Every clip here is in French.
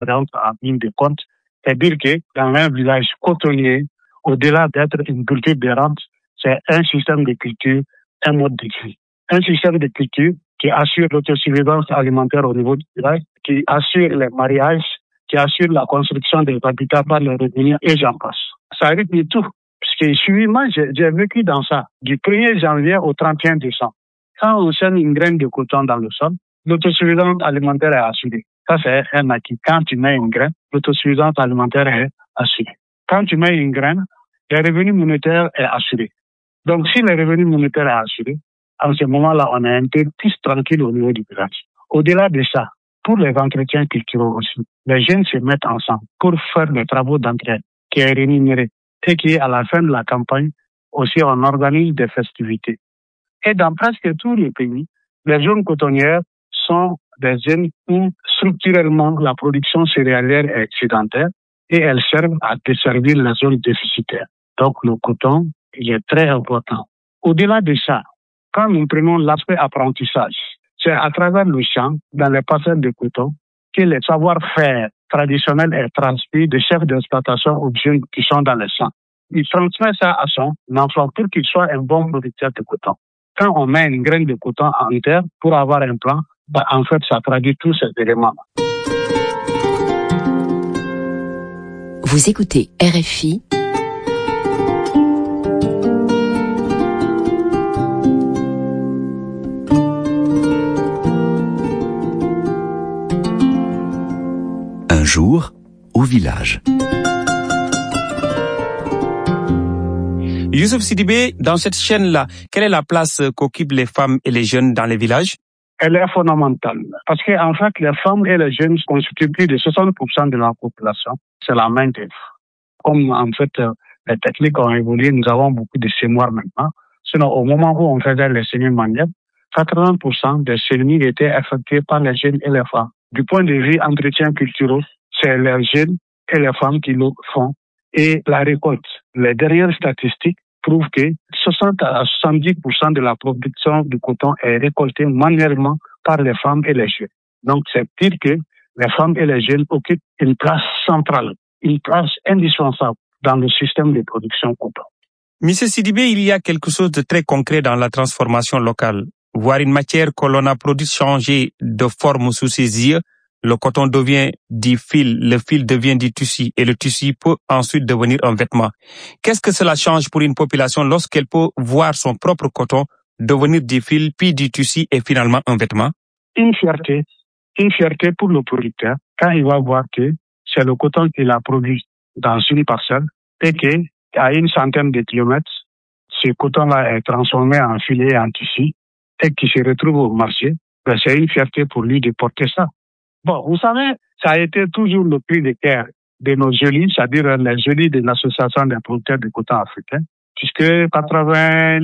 rentre en ligne de compte. C'est-à-dire que dans un village cotonnier, au-delà d'être une culture bérante, c'est un système de culture, un mode de vie. Un système de culture qui assure l'autosuffisance alimentaire au niveau du village, qui assure les mariages, qui assure la construction des habitats par les revenus, et j'en passe. Ça rythme tout. Parce que moi, j'ai vécu dans ça, du 1er janvier au 31 décembre. Quand on sème une graine de coton dans le sol, l'autosuffisance alimentaire est assurée. Ça, c'est un acquis. Quand tu mets une graine, l'autosuffisance alimentaire est assurée. Quand tu mets une graine, le revenu monétaire est assuré. Donc, si le revenu monétaire est assuré, en ce moment-là, on est un peu plus tranquille au niveau du village. Au-delà de ça, pour les entretiens culturels aussi, les jeunes se mettent ensemble pour faire des travaux d'entraide qui est rémunéré et qui, à la fin de la campagne, aussi on organise des festivités. Et dans presque tous les pays, les zones cotonnières sont des zones où structurellement la production céréalière est excédentaire et elles servent à desservir les zones déficitaires. Donc le coton, il est très important. Au-delà de ça, quand nous prenons l'aspect apprentissage, c'est à travers le champ, dans les parcelles de coton, que le savoir-faire traditionnel est transmis de chefs d'exploitation aux jeunes qui sont dans les champs. Il transmet ça à son enfant pour qu'il soit un bon producteur de coton. Quand on met une graine de coton en terre pour avoir un plan, en fait, ça traduit tous ces éléments. Vous écoutez RFI. Un jour, au village. Youssouf Sidibé, dans cette chaîne-là, quelle est la place qu'occupent les femmes et les jeunes dans les villages? Elle est fondamentale. Parce qu'en fait, les femmes et les jeunes constituent plus de 60% de la population. C'est la main-d'œuvre. Comme en fait, les techniques ont évolué, nous avons beaucoup de semoirs maintenant. Sinon, au moment où on faisait les semis manuels, 80% des semis étaient effectués par les jeunes et les femmes. Du point de vue entretien culturel, c'est les jeunes et les femmes qui le font. Et la récolte, les dernières statistiques prouvent que 60 à 70% de la production du coton est récoltée manuellement par les femmes et les jeunes. Donc, c'est dire que les femmes et les jeunes occupent une place centrale, une place indispensable dans le système de production coton. Monsieur Sidibé, il y a quelque chose de très concret dans la transformation locale. Voir une matière que l'on a produite changer de forme sous ses yeux, le coton devient du fil, le fil devient du tissu et le tissu peut ensuite devenir un vêtement. Qu'est-ce que cela change pour une population lorsqu'elle peut voir son propre coton devenir du fil, puis du tissu et finalement un vêtement? Une fierté pour le producteur quand il va voir que c'est le coton qu'il a produit dans une parcelle et qu'à une centaine de kilomètres, ce coton-là est transformé en filet et en tissu et qui se retrouve au marché. Ben, c'est une fierté pour lui de porter ça. Bon, vous savez, ça a été toujours le cri de guerre de nos geôliers, c'est-à-dire les geôliers de l'Association des producteurs de coton africain, puisque 99%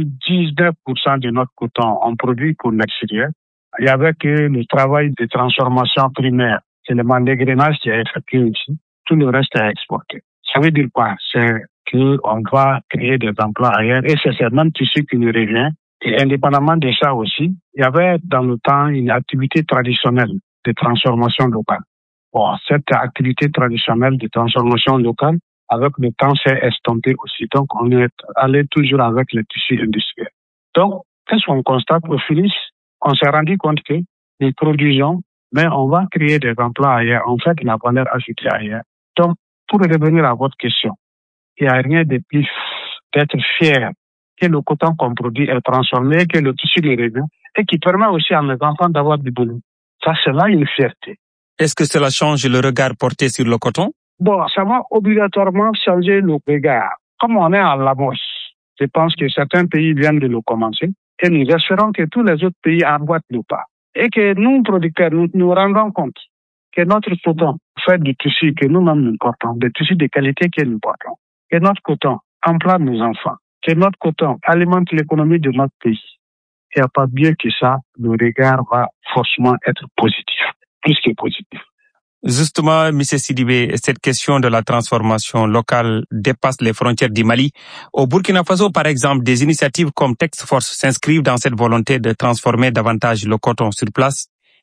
de notre coton on produit pour l'extérieur. Il y avait que le travail de transformation primaire, c'est le mandégrenage qui est effectué ici. Tout le reste est exporté. Ça veut dire quoi? C'est qu'on doit créer des emplois ailleurs et c'est ce même tissu qui nous revient. Et indépendamment de ça aussi, il y avait dans le temps une activité traditionnelle de transformation locale. Bon, cette activité traditionnelle de transformation locale, avec le temps, s'est estompée aussi. Donc, on est allé toujours avec le tissu industriel. Donc, qu'est-ce qu'on constate au finish? On s'est rendu compte que nous produisons, mais on va créer des emplois ailleurs. On fait de la valeur ajoutée ailleurs. Donc, pour revenir à votre question, il n'y a rien de plus d'être fier que le coton qu'on produit est transformé, que le tissu est revenu et qui permet aussi à mes enfants d'avoir du boulot. Ça, c'est là une fierté. Est-ce que cela change le regard porté sur le coton? Bon, ça va obligatoirement changer le regard. Comme on est à l'amorce, je pense que certains pays viennent de le commencer et nous espérons que tous les autres pays emboîtent le pas. Et que nous, producteurs, nous rendons compte que notre coton fait du tissu que nous-mêmes nous portons, des tissus de qualité que nous portons, que notre coton emploie nos enfants, que notre coton alimente l'économie de notre pays. Il n'y a pas mieux que ça, le regard va forcément être positif, plus que positif. Justement, M. Sidibé, cette question de la transformation locale dépasse les frontières du Mali. Au Burkina Faso, par exemple, des initiatives comme Text Force s'inscrivent dans cette volonté de transformer davantage le coton sur place.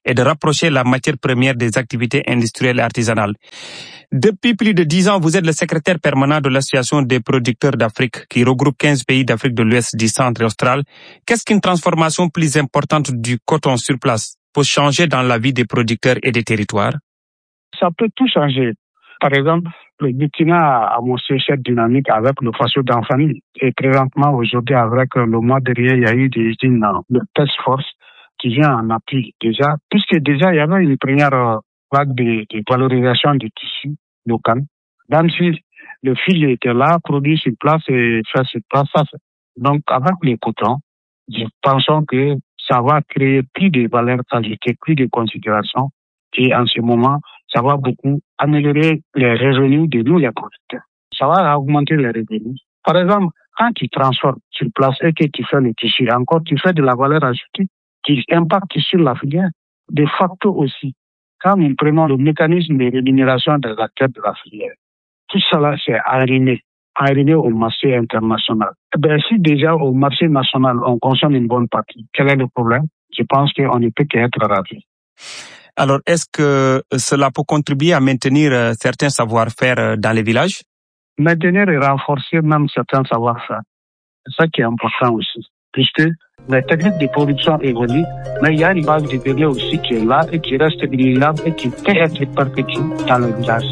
et de rapprocher la matière première des activités industrielles et artisanales. Depuis plus de 10 ans, vous êtes le secrétaire permanent de l'Association des producteurs d'Afrique, qui regroupe 15 pays d'Afrique de l'Ouest, du Centre et Austral. Qu'est-ce qu'une transformation plus importante du coton sur place peut changer dans la vie des producteurs et des territoires? Ça peut tout changer. Par exemple, le Burkina a montré cette dynamique avec le Faso d'Anfani. Et présentement, aujourd'hui, avec le mois dernier, il y a eu des usines, le Task Force, qui vient en appui déjà, puisque déjà, il y avait une première vague de valorisation du tissu local. Même si le fil était là, produit sur place et fait sur place. Donc, avec les cotons, je pense que ça va créer plus de valeur qualité, plus de considération. Et en ce moment, ça va beaucoup améliorer les revenus de nous, les producteurs. Ça va augmenter les revenus. Par exemple, quand tu transformes sur place et que tu fais le tissu, encore tu fais de la valeur ajoutée qui impacte sur la filière. De facto aussi, quand nous prenons le mécanisme de rémunération des acteurs de la filière, tout cela c'est arrivé au marché international. Eh bien, si déjà au marché national on consomme une bonne partie, quel est le problème? Je pense qu'on ne peut qu'être ravi. Alors, est-ce que cela peut contribuer à maintenir certains savoir-faire dans les villages? Maintenir et renforcer même certains savoir-faire. C'est ça qui est important aussi. Puisque les techniques de production évoluent, mais il y a une base de données aussi qui est là et qui reste stabilisable et qui peut être perpétuée dans le village.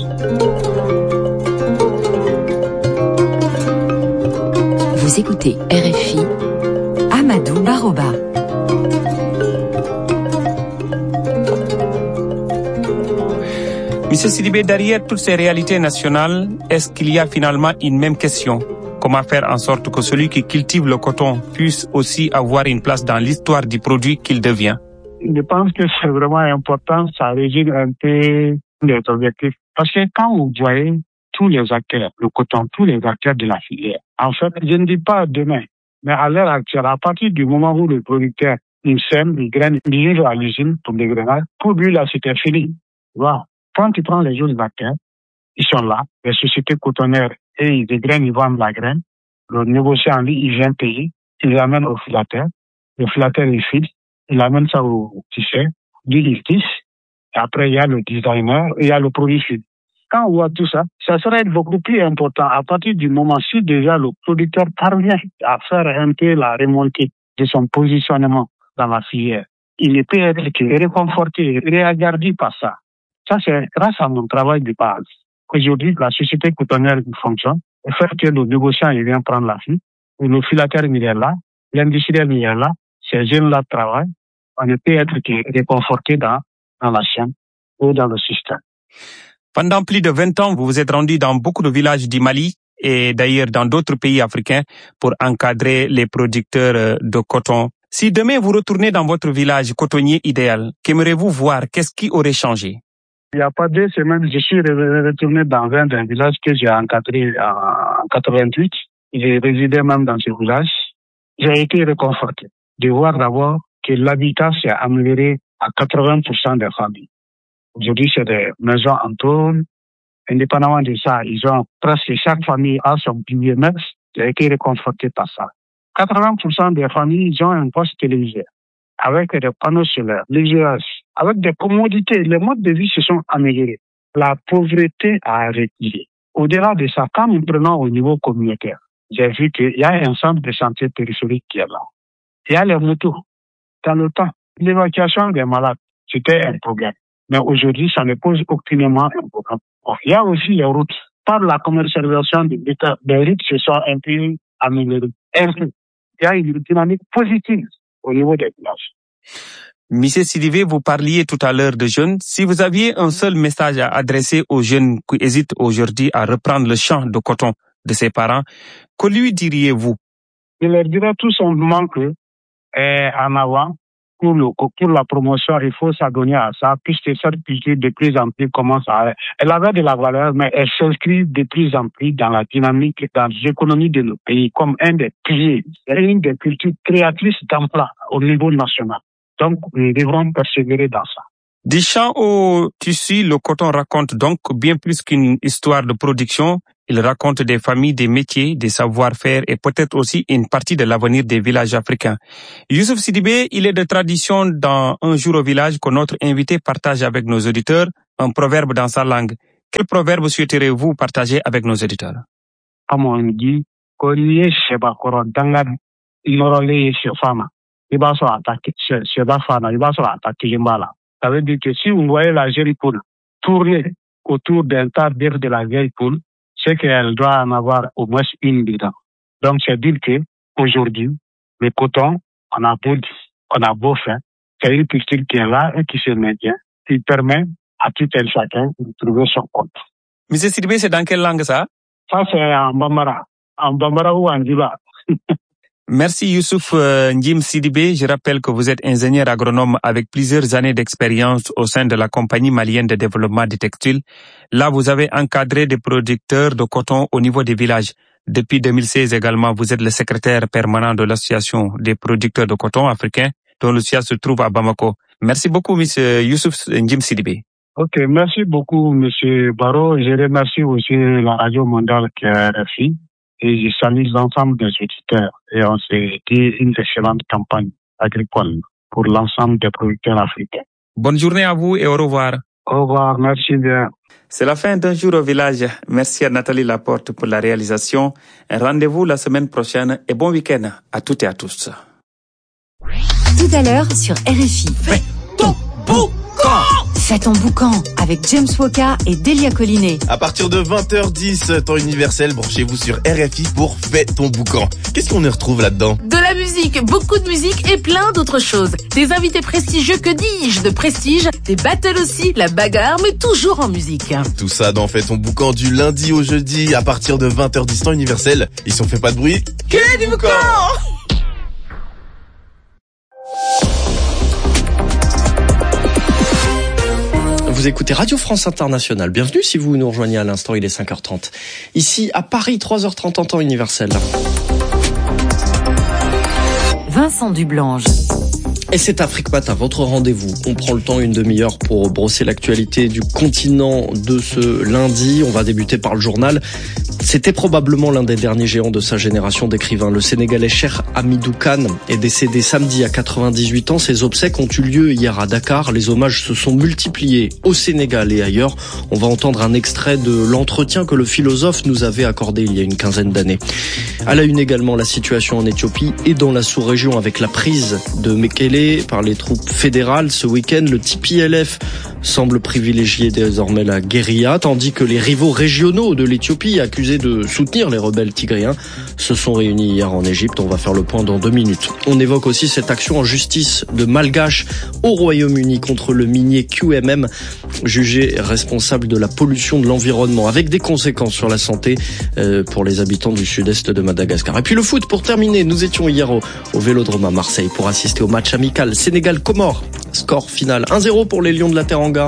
Vous écoutez RFI, Amadou Baroba. Monsieur Sidibé, derrière toutes ces réalités nationales, est-ce qu'il y a finalement une même question? Comment faire en sorte que celui qui cultive le coton puisse aussi avoir une place dans l'histoire du produit qu'il devient? Je pense que c'est vraiment important, ça résume un peu les objectifs. Parce que quand vous voyez tous les acteurs, le coton, tous les acteurs de la filière, en fait, je ne dis pas demain, mais à l'heure actuelle, à partir du moment où le producteur, il sème, il graine, il livre à l'usine pour des grainages, pour lui, là, c'était fini. Voilà. Quand tu prends les autres acteurs, ils sont là, les sociétés cotonnières, et ils dégrainent, ils vendent la graine. Le négociant, lui, il vient payer, il l'amène au filateur. Le filateur, il file, il amène ça au tissu, lui, il tisse. Et après, il y a le designer, et il y a le produit fini. Quand on voit tout ça, ça serait beaucoup plus important à partir du moment si déjà le producteur parvient à faire un peu la remontée de son positionnement dans la filière. Il ne peut être que réconforté, réagrandi par ça. Ça, c'est grâce à mon travail de base. Aujourd'hui, la société cotonnière fonctionne. Le fait que le négociant il vient prendre la fille, ou le filateur il est là, l'industriel il est là, ces jeunes-là travaillent, on ne peut être que réconforté dans la chaîne ou dans le système. Pendant plus de 20 ans, vous vous êtes rendu dans beaucoup de villages du Mali et d'ailleurs dans d'autres pays africains pour encadrer les producteurs de coton. Si demain vous retournez dans votre village cotonnier idéal, qu'aimeriez-vous voir? Qu'est-ce qui aurait changé? Il n'y a pas 2 semaines, je suis retourné dans un village que j'ai encadré en 88. J'ai résidé même dans ce village. J'ai été réconforté de voir d'abord que l'habitat s'est amélioré à 80% des familles. Aujourd'hui, c'est des maisons en tôle. Indépendamment de ça, ils ont presque chaque famille a son biomètre. J'ai été réconforté par ça. 80% des familles, ils ont un poste télévisé avec des panneaux solaires, l'éclairage, avec des commodités. Les modes de vie se sont améliorés. La pauvreté a reculé. Au-delà de ça, quand nous prenons au niveau communautaire, j'ai vu qu'il y a un centre de santé périphérique qui est là. Il y a les motos. Dans le temps, l'évacuation des malades, c'était un problème. Mais aujourd'hui, ça ne pose aucunement un problème. Il y a aussi les routes. Par la commercialisation de l'État, les routes se sont un peu améliorées. Il y a une dynamique positive au niveau des villages. Monsieur Sidibé, vous parliez tout à l'heure de jeunes. Si vous aviez un seul message à adresser aux jeunes qui hésitent aujourd'hui à reprendre le champ de coton de ses parents, que lui diriez-vous? Je leur dirais tout simplement que, en avant, pour la promotion, il faut s'adonner à ça, puisque cette culture de plus en plus commence à... Elle avait de la valeur, mais elle s'inscrit de plus en plus dans la dynamique, dans l'économie de nos pays, comme un des piliers, une des cultures créatrices d'emploi au niveau national. Donc, nous devrons persévérer dans ça. Du champ au tissu, le coton raconte donc bien plus qu'une histoire de production. Il raconte des familles, des métiers, des savoir-faire et peut-être aussi une partie de l'avenir des villages africains. Youssouf Sidibé, il est de tradition dans Un jour au village que notre invité partage avec nos auditeurs un proverbe dans sa langue. Quel proverbe souhaiterez-vous partager avec nos auditeurs? Ça veut dire que si vous voyez la vieille poule tourner autour d'un tas d'œufs de la vieille poule, c'est qu'elle doit en avoir au moins une dedans. Donc, c'est dire que aujourd'hui, le coton, on a beau faire, c'est une culture qui est là et qui se maintient, qui permet à tout un chacun de trouver son compte. Monsieur Sidibé, c'est dans quelle langue ça? Ça, c'est en Bambara ou en Dila. Merci Youssouf Njim Sidibé. Je rappelle que vous êtes ingénieur agronome avec plusieurs années d'expérience au sein de la compagnie malienne de développement du textile. Là, vous avez encadré des producteurs de coton au niveau des villages. Depuis 2016 également, vous êtes le secrétaire permanent de l'association des producteurs de coton africains, dont le siège se trouve à Bamako. Merci beaucoup, monsieur Youssouf Njim Sidibé. Ok, merci beaucoup, monsieur Baro. Je remercie aussi la radio mondiale qui est RFI. Et je salue l'ensemble des auditeurs. Et on s'est dit une excellente campagne agricole pour l'ensemble des producteurs africains. Bonne journée à vous et au revoir. Au revoir, merci bien. C'est la fin d'Un jour au village. Merci à Nathalie Laporte pour la réalisation. Rendez-vous la semaine prochaine et bon week-end à toutes et à tous. Tout à l'heure sur RFI. Fais ton boucan! Fais ton boucan avec James Woka et Delia Collinet. À partir de 20h10, temps universel, branchez-vous sur RFI pour Fais ton boucan. Qu'est-ce qu'on y retrouve là-dedans? De la musique, beaucoup de musique et plein d'autres choses. Des invités prestigieux, que dis-je, de prestige, des battles aussi, la bagarre, mais toujours en musique. Tout ça dans Fais ton boucan du lundi au jeudi à partir de 20h10, temps universel. Et si on fait pas de bruit, que du boucan! Vous écoutez Radio France Internationale. Bienvenue si vous nous rejoignez à l'instant, il est 5h30. Ici à Paris, 3h30 en temps universel. Vincent Dublange. Et c'est Afrique Matin, votre rendez-vous. On prend le temps, une demi-heure pour brosser l'actualité du continent de ce lundi. On va débuter par le journal. C'était probablement l'un des derniers géants de sa génération d'écrivains. Le Sénégalais Cheikh Hamidou Kane est décédé samedi à 98 ans. Ses obsèques ont eu lieu hier à Dakar. Les hommages se sont multipliés au Sénégal et ailleurs. On va entendre un extrait de l'entretien que le philosophe nous avait accordé il y a une quinzaine d'années. À la une également, la situation en Éthiopie et dans la sous-région avec la prise de Mekele par les troupes fédérales. Ce week-end, le TPLF semble privilégier désormais la guérilla, tandis que les rivaux régionaux de l'Éthiopie, accusés de soutenir les rebelles tigréens, se sont réunis hier en Égypte. On va faire le point dans 2 minutes. On évoque aussi cette action en justice de Malgaches au Royaume-Uni contre le minier QMM, jugé responsable de la pollution de l'environnement, avec des conséquences sur la santé pour les habitants du sud-est de Madagascar. Et puis le foot, pour terminer, nous étions hier au Vélodrome à Marseille pour assister au match amical Sénégal-Comores. Score final 1-0 pour les Lions de la Teranga.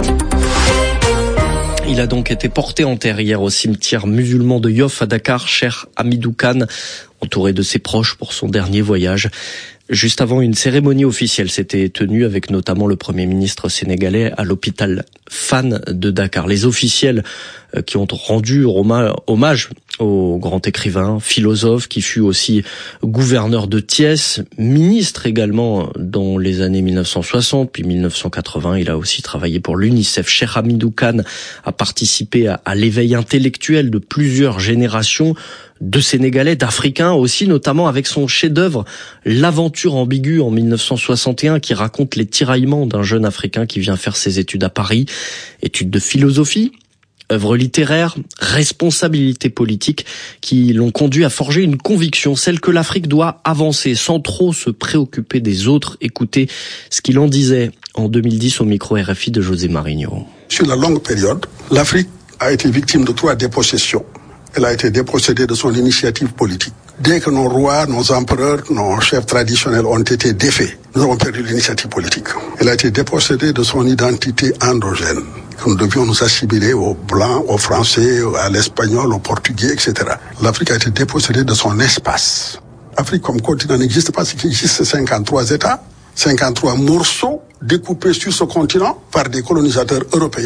Il a donc été porté en terre hier au cimetière musulman de Yoff à Dakar, Cheikh Hamidou Kane, entouré de ses proches pour son dernier voyage. Juste avant, une cérémonie officielle s'était tenue avec notamment le Premier ministre sénégalais à l'hôpital Fann de Dakar. Les officiels qui ont rendu hommage au grand écrivain, philosophe, qui fut aussi gouverneur de Thiès, ministre également dans les années 1960, puis 1980. Il a aussi travaillé pour l'UNICEF. Cheikh Hamidou Kane a participé à l'éveil intellectuel de plusieurs générations de Sénégalais, d'Africains aussi, notamment avec son chef-d'œuvre L'aventure ambiguë en 1961, qui raconte les tiraillements d'un jeune Africain qui vient faire ses études à Paris, études de philosophie, œuvres littéraires, responsabilités politiques qui l'ont conduit à forger une conviction, celle que l'Afrique doit avancer sans trop se préoccuper des autres. Écoutez ce qu'il en disait en 2010 au micro RFI de José Marigno. Sur la longue période, l'Afrique a été victime de 3 dépossessions. Elle a été dépossédée de son initiative politique. Dès que nos rois, nos empereurs, nos chefs traditionnels ont été défaits, nous avons perdu l'initiative politique. Elle a été dépossédée de son identité endogène, que nous devions nous assimiler aux Blancs, aux Français, à l'Espagnol, aux Portugais, etc. L'Afrique a été dépossédée de son espace. L'Afrique comme continent n'existe pas, c'est qu'il existe 53 États, 53 morceaux découpés sur ce continent par des colonisateurs européens.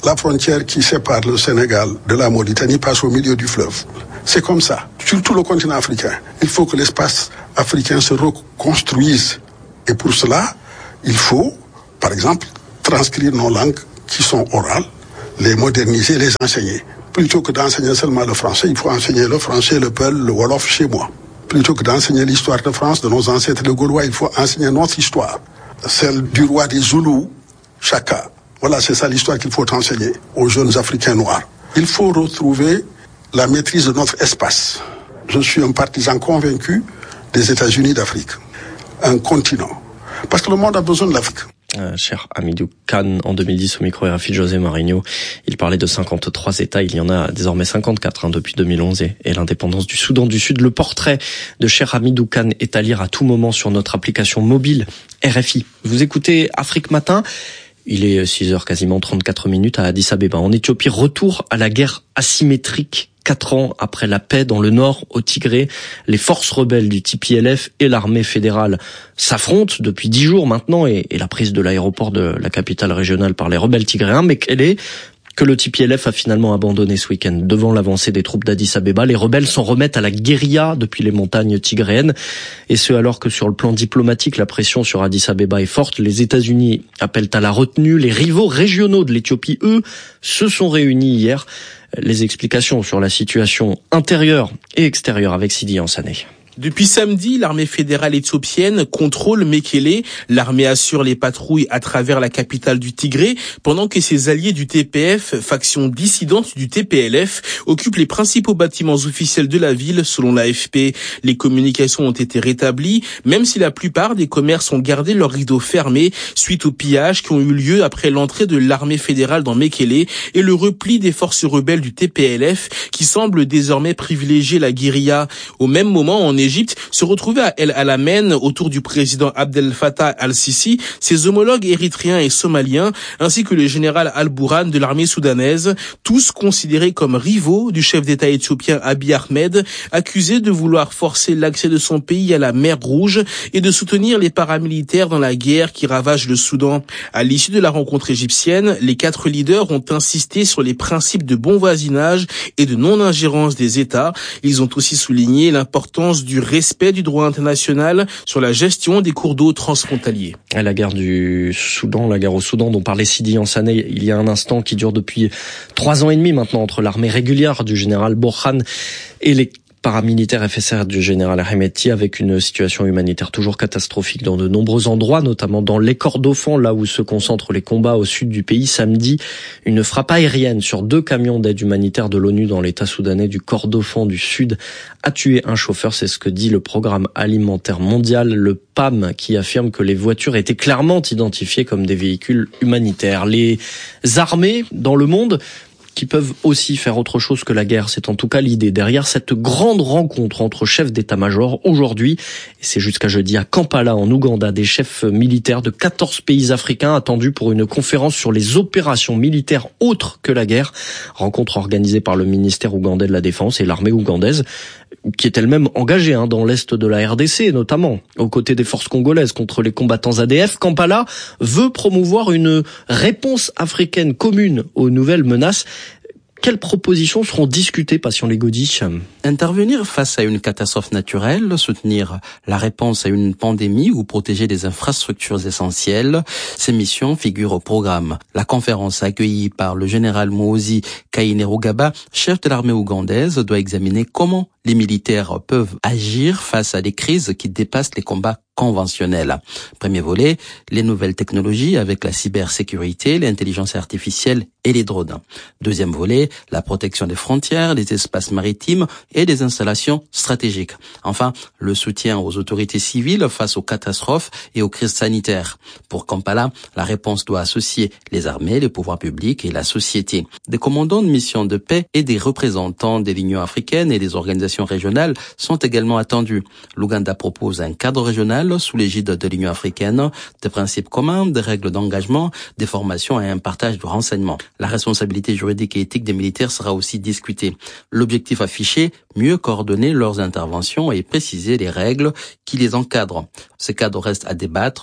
La frontière qui sépare le Sénégal de la Mauritanie passe au milieu du fleuve. C'est comme ça. Sur tout le continent africain, il faut que l'espace africain se reconstruise. Et pour cela, il faut, par exemple, transcrire nos langues qui sont orales, les moderniser, les enseigner. Plutôt que d'enseigner seulement le français, il faut enseigner le français, le peul, le wolof chez moi. Plutôt que d'enseigner l'histoire de France, de nos ancêtres les Gaulois, il faut enseigner notre histoire. Celle du roi des Zoulous, Chaka. Voilà, c'est ça l'histoire qu'il faut enseigner aux jeunes Africains noirs. Il faut retrouver la maîtrise de notre espace. Je suis un partisan convaincu des États-Unis d'Afrique. Un continent. Parce que le monde a besoin de l'Afrique. Cher Hamidou Kane, en 2010 au micro RFI de José Mourinho, il parlait de 53 États, il y en a désormais 54 depuis 2011 et l'indépendance du Soudan du Sud. Le portrait de cher Hamidou Kane est à lire à tout moment sur notre application mobile RFI. Vous écoutez Afrique Matin. Il est 6h quasiment 34 minutes à Addis Abeba. En Éthiopie, retour à la guerre asymétrique. 4 ans après la paix dans le nord, au Tigré, les forces rebelles du TPLF et l'armée fédérale s'affrontent depuis 10 jours maintenant et la prise de l'aéroport de la capitale régionale par les rebelles tigréens. Mais quelle est que le TPLF a finalement abandonné ce week-end devant l'avancée des troupes d'Addis Abeba. Les rebelles s'en remettent à la guérilla depuis les montagnes tigréennes. Et ce, alors que sur le plan diplomatique, la pression sur Addis Abeba est forte. Les États-Unis appellent à la retenue. Les rivaux régionaux de l'Éthiopie, eux, se sont réunis hier. Les explications sur la situation intérieure et extérieure avec Sidi Ansane. Depuis samedi, l'armée fédérale éthiopienne contrôle Mekele. L'armée assure les patrouilles à travers la capitale du Tigré, pendant que ses alliés du TPF, faction dissidente du TPLF, occupent les principaux bâtiments officiels de la ville, selon l'AFP. Les communications ont été rétablies, même si la plupart des commerces ont gardé leurs rideaux fermés suite aux pillages qui ont eu lieu après l'entrée de l'armée fédérale dans Mekele et le repli des forces rebelles du TPLF, qui semblent désormais privilégier la guérilla. Au même moment, en Égypte, se retrouvaient à El Alamein autour du président Abdel Fattah al-Sisi, ses homologues érythréens et somaliens, ainsi que le général Al-Bourhan de l'armée soudanaise, tous considérés comme rivaux du chef d'État éthiopien Abiy Ahmed, accusé de vouloir forcer l'accès de son pays à la mer Rouge et de soutenir les paramilitaires dans la guerre qui ravage le Soudan. À l'issue de la rencontre égyptienne, les 4 leaders ont insisté sur les principes de bon voisinage et de non-ingérence des États. Ils ont aussi souligné l'importance du respect du droit international sur la gestion des cours d'eau transfrontaliers. La guerre du Soudan, la guerre au Soudan dont parlait Sidi Ansane il y a un instant, qui dure depuis 3 ans et demi maintenant entre l'armée régulière du général Bourhan et les paramilitaires FSR du général Hemeti, avec une situation humanitaire toujours catastrophique dans de nombreux endroits, notamment dans les Kordofans, là où se concentrent les combats au sud du pays. Samedi, une frappe aérienne sur 2 camions d'aide humanitaire de l'ONU dans l'état soudanais du Kordofan du Sud a tué un chauffeur. C'est ce que dit le Programme alimentaire mondial, le PAM, qui affirme que les voitures étaient clairement identifiées comme des véhicules humanitaires. Les armées dans le monde qui peuvent aussi faire autre chose que la guerre. C'est en tout cas l'idée derrière cette grande rencontre entre chefs d'état-major aujourd'hui. Et c'est jusqu'à jeudi à Kampala, en Ouganda, des chefs militaires de 14 pays africains attendus pour une conférence sur les opérations militaires autres que la guerre. Rencontre organisée par le ministère ougandais de la Défense et l'armée ougandaise, qui est elle-même engagée dans l'est de la RDC, notamment aux côtés des forces congolaises contre les combattants ADF. Kampala veut promouvoir une réponse africaine commune aux nouvelles menaces. Quelles propositions seront discutées, Passion Legodi? Intervenir face à une catastrophe naturelle, soutenir la réponse à une pandémie ou protéger des infrastructures essentielles. Ces missions figurent au programme. La conférence accueillie par le général Muhoozi Kainerugaba, chef de l'armée ougandaise, doit examiner comment les militaires peuvent agir face à des crises qui dépassent les combats conventionnels. Premier volet, les nouvelles technologies avec la cybersécurité, l'intelligence artificielle et les drones. Deuxième volet, la protection des frontières, des espaces maritimes et des installations stratégiques. Enfin, le soutien aux autorités civiles face aux catastrophes et aux crises sanitaires. Pour Kampala, la réponse doit associer les armées, les pouvoirs publics et la société. Des commandants de missions de paix et des représentants de l'Union africaine et des organisations régionales sont également attendus. L'Ouganda propose un cadre régional sous l'égide de l'Union africaine, des principes communs, des règles d'engagement, des formations et un partage de renseignements. La responsabilité juridique et éthique des militaires sera aussi discutée. L'objectif affiché, mieux coordonner leurs interventions et préciser les règles qui les encadrent. Ce cadre reste à débattre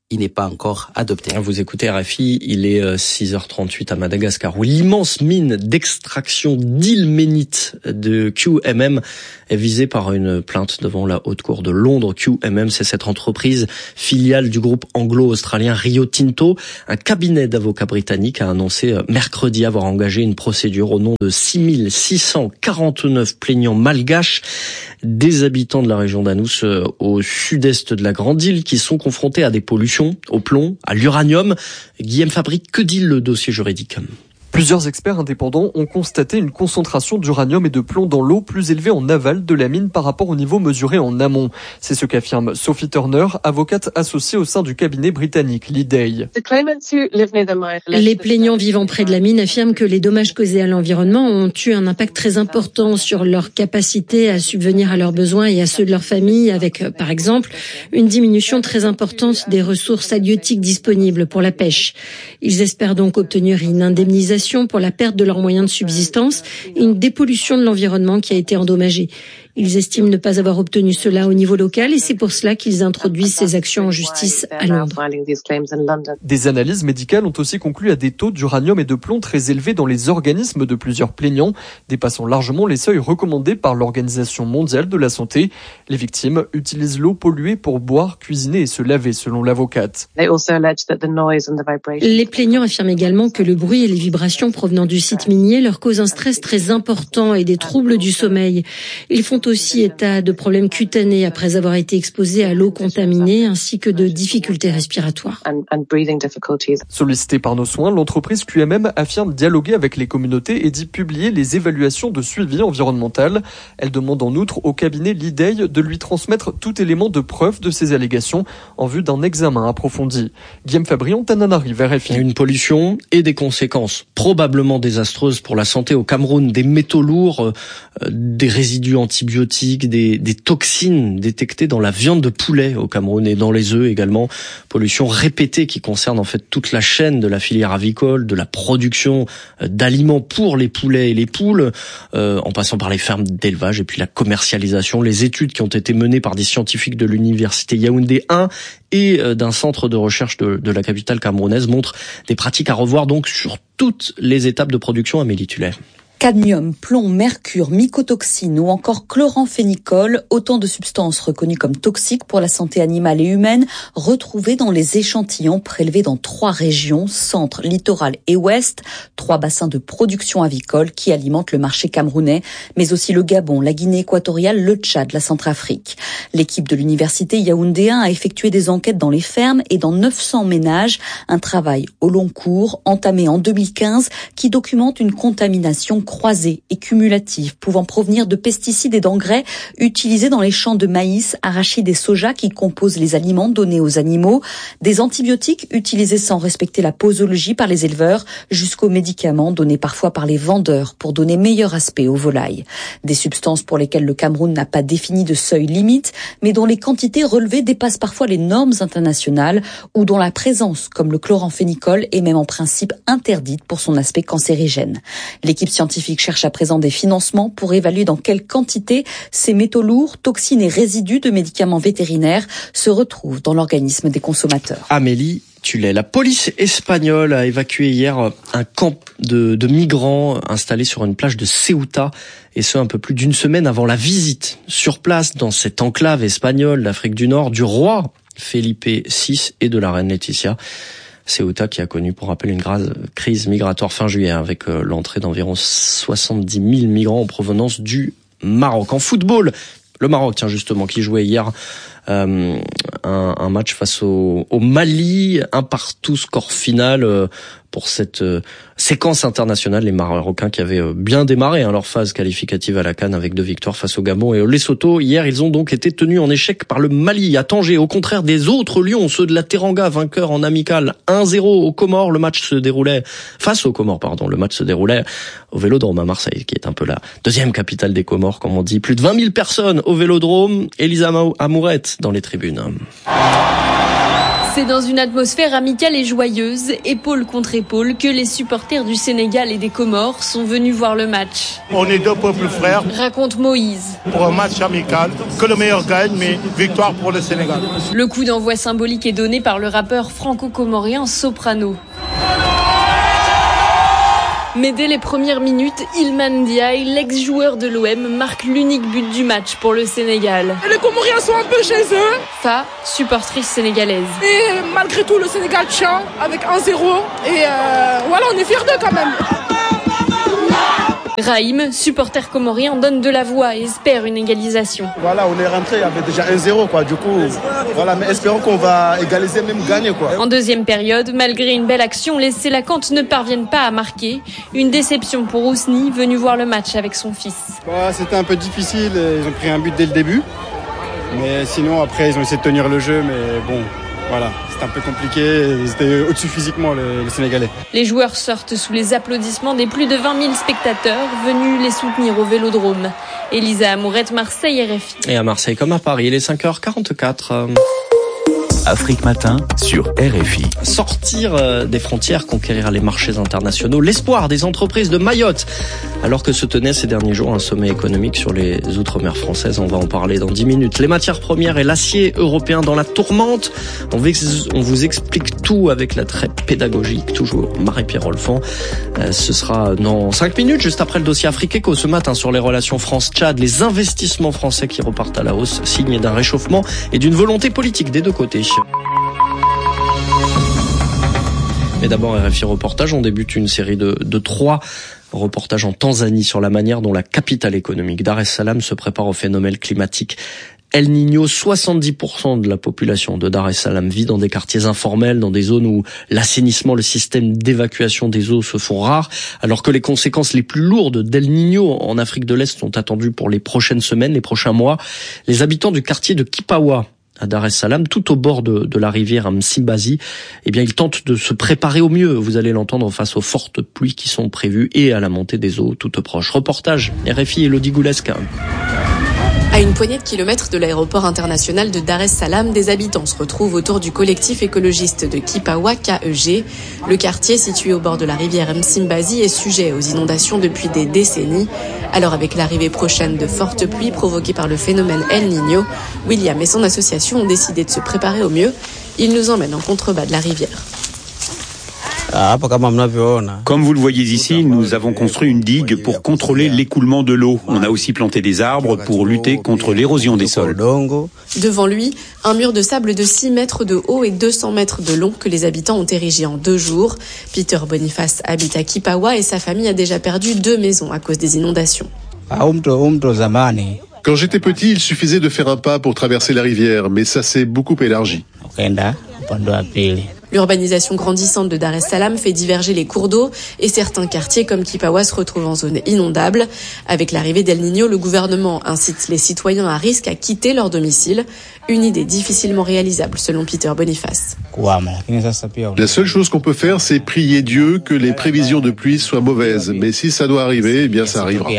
il n'est pas encore adopté. Vous écoutez RFI, il est 6h38 à Madagascar, où l'immense mine d'extraction d'ilménite de QMM est visée par une plainte devant la Haute Cour de Londres. QMM, c'est cette entreprise filiale du groupe anglo-australien Rio Tinto. Un cabinet d'avocats britanniques a annoncé mercredi avoir engagé une procédure au nom de 6649 plaignants malgaches, des habitants de la région d'Anous au sud-est de la Grande Île, qui sont confrontés à des pollutions au plomb, à l'uranium. Guillaume Fabry, que dit le dossier juridique ? Plusieurs experts indépendants ont constaté une concentration d'uranium et de plomb dans l'eau plus élevée en aval de la mine par rapport au niveau mesuré en amont. C'est ce qu'affirme Sophie Turner, avocate associée au sein du cabinet britannique Lidey. Les plaignants vivant près de la mine affirment que les dommages causés à l'environnement ont eu un impact très important sur leur capacité à subvenir à leurs besoins et à ceux de leur famille, avec, par exemple, une diminution très importante des ressources halieutiques disponibles pour la pêche. Ils espèrent donc obtenir une indemnisation pour la perte de leurs moyens de subsistance et une dépollution de l'environnement qui a été endommagée. Ils estiment ne pas avoir obtenu cela au niveau local et c'est pour cela qu'ils introduisent ces actions en justice à Londres. Des analyses médicales ont aussi conclu à des taux d'uranium et de plomb très élevés dans les organismes de plusieurs plaignants, dépassant largement les seuils recommandés par l'Organisation mondiale de la santé. Les victimes utilisent l'eau polluée pour boire, cuisiner et se laver, selon l'avocate. Les plaignants affirment également que le bruit et les vibrations provenant du site minier leur causent un stress très important et des troubles du sommeil. Ils font aussi état de problèmes cutanés après avoir été exposés à l'eau contaminée ainsi que de difficultés respiratoires. Sollicitée par Nos Soins, l'entreprise QMM affirme dialoguer avec les communautés et dit publier les évaluations de suivi environnemental. Elle demande en outre au cabinet Lidey de lui transmettre tout élément de preuve de ces allégations en vue d'un examen approfondi. Guillaume Fabry, Antananarive, RFI. Une pollution et des conséquences probablement désastreuses pour la santé au Cameroun, des métaux lourds, des résidus antibiotiques, des toxines détectées dans la viande de poulet au Cameroun et dans les œufs également. Pollution répétée qui concerne en fait toute la chaîne de la filière avicole, de la production d'aliments pour les poulets et les poules, en passant par les fermes d'élevage et puis la commercialisation. Les études qui ont été menées par des scientifiques de l'université Yaoundé 1 et d'un centre de recherche de la capitale camerounaise montrent des pratiques à revoir donc sur toutes les étapes de production. Amélie Tuller. Cadmium, plomb, mercure, mycotoxines ou encore chloramphénicol, autant de substances reconnues comme toxiques pour la santé animale et humaine, retrouvées dans les échantillons prélevés dans 3 régions, centre, littoral et ouest, 3 bassins de production avicole qui alimentent le marché camerounais, mais aussi le Gabon, la Guinée équatoriale, le Tchad, la Centrafrique. L'équipe de l'université Yaoundé 1 a effectué des enquêtes dans les fermes et dans 900 ménages, un travail au long cours entamé en 2015 qui documente une contamination croisée et cumulative pouvant provenir de pesticides et d'engrais utilisés dans les champs de maïs, arachides et soja qui composent les aliments donnés aux animaux, des antibiotiques utilisés sans respecter la posologie par les éleveurs, jusqu'aux médicaments donnés parfois par les vendeurs pour donner meilleur aspect aux volailles. Des substances pour lesquelles le Cameroun n'a pas défini de seuil limite, mais dont les quantités relevées dépassent parfois les normes internationales ou dont la présence, comme le chloramphénicol, est même en principe interdite pour son aspect cancérigène. L'équipe scientifique cherche à présent des financements pour évaluer dans quelle quantité ces métaux lourds, toxines et résidus de médicaments vétérinaires se retrouvent dans l'organisme des consommateurs. Amélie Tuller. La police espagnole a évacué hier un camp de migrants installé sur une plage de Ceuta, et ce un peu plus d'une semaine avant la visite sur place dans cette enclave espagnole d'Afrique du Nord du roi Felipe VI et de la reine Laetitia. Ceuta qui a connu, pour rappel, une grave crise migratoire fin juillet avec l'entrée d'environ 70 000 migrants en provenance du Maroc. En football, le Maroc, tiens justement, qui jouait hier un match face au Mali, 1-1 score final pour cette séquence internationale. Les Marocains qui avaient bien démarré leur phase qualificative à la CAN avec 2 victoires face au Gabon et au Lesotho. Hier, ils ont donc été tenus en échec par le Mali à Tanger. Au contraire des autres Lions, ceux de la Teranga, vainqueurs en amical 1-0 aux Comores. Le match se déroulait le match se déroulait au Vélodrome à Marseille, qui est un peu la deuxième capitale des Comores, comme on dit. Plus de 20 000 personnes au Vélodrome. Elisa Amourette dans les tribunes. C'est dans une atmosphère amicale et joyeuse, épaule contre épaule, que les supporters du Sénégal et des Comores sont venus voir le match. On est deux peuples frères. Raconte Moïse. Pour un match amical, que le meilleur gagne, mais victoire pour le Sénégal. Le coup d'envoi symbolique est donné par le rappeur franco-comorien Soprano. Mais dès les premières minutes, Iliman Ndiaye, l'ex-joueur de l'OM, marque l'unique but du match pour le Sénégal. Et les Comoriens sont un peu chez eux. Fa, supportrice sénégalaise. Et malgré tout, le Sénégal tient avec 1-0. Et voilà, on est fiers d'eux quand même. Raïm, supporter comorien, donne de la voix et espère une égalisation. Voilà, on est rentré, il y avait déjà 1-0 quoi. Du coup, voilà, mais espérons qu'on va égaliser, même gagner quoi. En deuxième période, malgré une belle action, les Sélacanthes ne parviennent pas à marquer. Une déception pour Ousni, venu voir le match avec son fils. C'était un peu difficile, ils ont pris un but dès le début. Mais sinon, après, ils ont essayé de tenir le jeu, mais bon, voilà, c'était un peu compliqué. Ils étaient au-dessus physiquement, les Sénégalais. Les joueurs sortent sous les applaudissements des plus de 20 000 spectateurs venus les soutenir au Vélodrome. Elisa Amourette, Marseille, RFI. Et à Marseille comme à Paris, il est 5h44. Afrique Matin sur RFI. Sortir des frontières, conquérir les marchés internationaux, l'espoir des entreprises de Mayotte. Alors que se tenait ces derniers jours un sommet économique sur les outre-mer françaises, on va en parler dans 10 minutes. Les matières premières et l'acier européen dans la tourmente. On vous explique tout avec la très pédagogique, toujours Marie-Pierre Olfan. Ce sera dans 5 minutes, juste après le dossier Afrique Éco ce matin sur les relations France-Tchad, les investissements français qui repartent à la hausse, signe d'un réchauffement et d'une volonté politique des deux côtés. Mais d'abord, RFI Reportage, on débute une série de 3 reportages en Tanzanie sur la manière dont la capitale économique Dar es Salaam se prépare au phénomène climatique El Niño. 70% de la population de Dar es Salaam vit dans des quartiers informels, dans des zones où l'assainissement, le système d'évacuation des eaux se font rares, alors que les conséquences les plus lourdes d'El Niño en Afrique de l'Est sont attendues pour les prochaines semaines, les prochains mois. Les habitants du quartier de Kipawa, à Dar es Salaam, tout au bord de la rivière Msimbazi, eh bien, ils tentent de se préparer au mieux. Vous allez l'entendre face aux fortes pluies qui sont prévues et à la montée des eaux toutes proches. Reportage RFI Elodie Goulesca. À une poignée de kilomètres de l'aéroport international de Dar es Salaam, des habitants se retrouvent autour du collectif écologiste de Kipawa, KEG. Le quartier, situé au bord de la rivière Msimbazi, est sujet aux inondations depuis des décennies. Alors, avec l'arrivée prochaine de fortes pluies provoquées par le phénomène El Niño, William et son association ont décidé de se préparer au mieux. Ils nous emmènent en contrebas de la rivière. Comme vous le voyez ici, nous avons construit une digue pour contrôler l'écoulement de l'eau. On a aussi planté des arbres pour lutter contre l'érosion des sols. Devant lui, un mur de sable de 6 mètres de haut et 200 mètres de long que les habitants ont érigé en 2 jours. Peter Boniface habite à Kipawa et sa famille a déjà perdu 2 maisons à cause des inondations. Quand j'étais petit, il suffisait de faire un pas pour traverser la rivière, mais ça s'est beaucoup élargi. L'urbanisation grandissante de Dar es Salaam fait diverger les cours d'eau et certains quartiers comme Kipawa se retrouvent en zone inondable. Avec l'arrivée d'El Niño, le gouvernement incite les citoyens à risque à quitter leur domicile. Une idée difficilement réalisable selon Peter Boniface. La seule chose qu'on peut faire, c'est prier Dieu que les prévisions de pluie soient mauvaises. Mais si ça doit arriver, eh bien ça arrivera.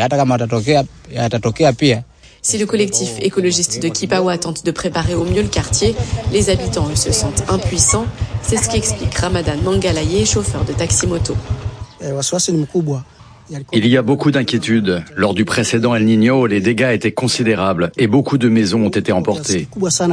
Si le collectif écologiste de Kipawa tente de préparer au mieux le quartier, les habitants, eux, se sentent impuissants. C'est ce qu'explique Ramadan Mangalaye, chauffeur de taxi-moto. Il y a beaucoup d'inquiétudes. Lors du précédent El Niño, les dégâts étaient considérables et beaucoup de maisons ont été emportées.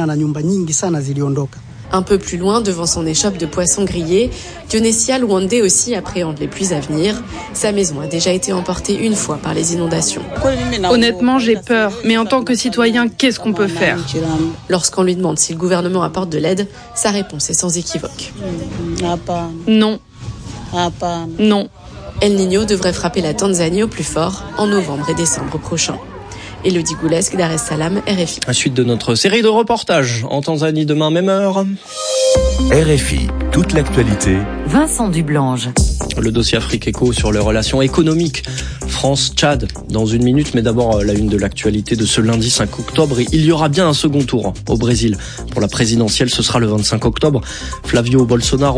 Un peu plus loin, devant son échoppe de poissons grillés, Dionesia Luande aussi appréhende les pluies à venir. Sa maison a déjà été emportée une fois par les inondations. Honnêtement, j'ai peur. Mais en tant que citoyen, qu'est-ce qu'on peut faire ? Lorsqu'on lui demande si le gouvernement apporte de l'aide, sa réponse est sans équivoque. Non. Non. El Niño devrait frapper la Tanzanie au plus fort en novembre et décembre prochain. Elodie Goulesque, Dar es Salaam, RFI. La suite de notre série de reportages en Tanzanie demain, même heure. RFI, toute l'actualité. Vincent Dublange. Le dossier Afrique Éco sur les relations économiques France-Tchad dans une minute, mais d'abord la une de l'actualité de ce lundi 5 octobre. Il y aura bien un second tour au Brésil. Pour la présidentielle, ce sera le 25 octobre. Flavio Bolsonaro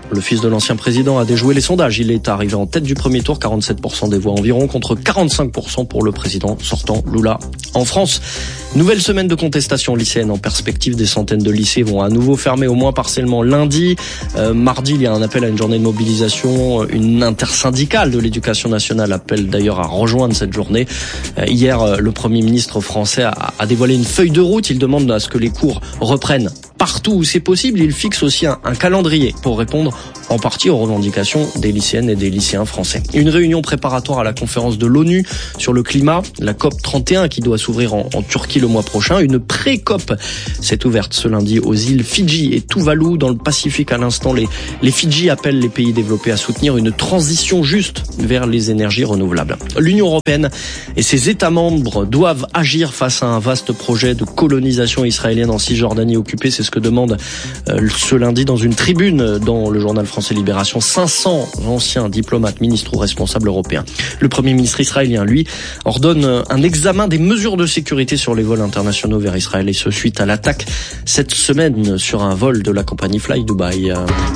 le fils de l'ancien président, a déjoué les sondages. Il est arrivé en tête du premier tour, 47% des voix environ, contre 45% pour le président sortant Lula. En France, nouvelle semaine de contestation lycéenne en perspective. Des centaines de lycées vont à nouveau fermer, au moins partiellement, lundi. Mardi, il y a un appel à une journée de mobilisation. Une intersyndicale de l'éducation nationale appelle d'ailleurs à rejoindre cette journée. Hier, le Premier ministre français a dévoilé une feuille de route. Il demande à ce que les cours reprennent partout où c'est possible. Il fixe aussi un calendrier pour répondre en partie aux revendications des lycéennes et des lycéens français. Une réunion préparatoire à la conférence de l'ONU sur le climat, la COP 31 qui doit s'ouvrir en Turquie le mois prochain. Une pré-COP s'est ouverte ce lundi aux îles Fidji et Tuvalu dans le Pacifique. À l'instant, les Fidji appellent les pays développés à soutenir une transition juste vers les énergies renouvelables. L'Union européenne et ses États membres doivent agir face à un vaste projet de colonisation israélienne en Cisjordanie occupée. C'est ce que demande ce lundi dans une tribune dans le journal français Libération 500 anciens diplomates, ministres ou responsables européens. Le Premier ministre israélien, lui, ordonne un examen des mesures de sécurité sur les vols internationaux vers Israël, et ce suite à l'attaque cette semaine sur un vol de la compagnie Fly Dubai.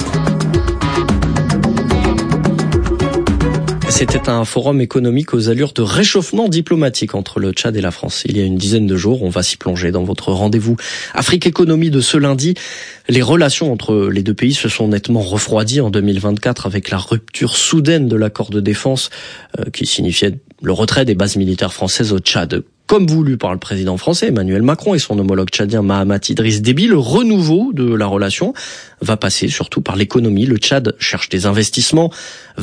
C'était un forum économique aux allures de réchauffement diplomatique entre le Tchad et la France. Il y a une dizaine de jours, on va s'y plonger dans votre rendez-vous Afrique Économie de ce lundi. Les relations entre les deux pays se sont nettement refroidies en 2024 avec la rupture soudaine de l'accord de défense qui signifiait le retrait des bases militaires françaises au Tchad. Comme voulu par le président français Emmanuel Macron et son homologue tchadien Mahamat Idriss Déby, le renouveau de la relation va passer surtout par l'économie. Le Tchad cherche des investissements,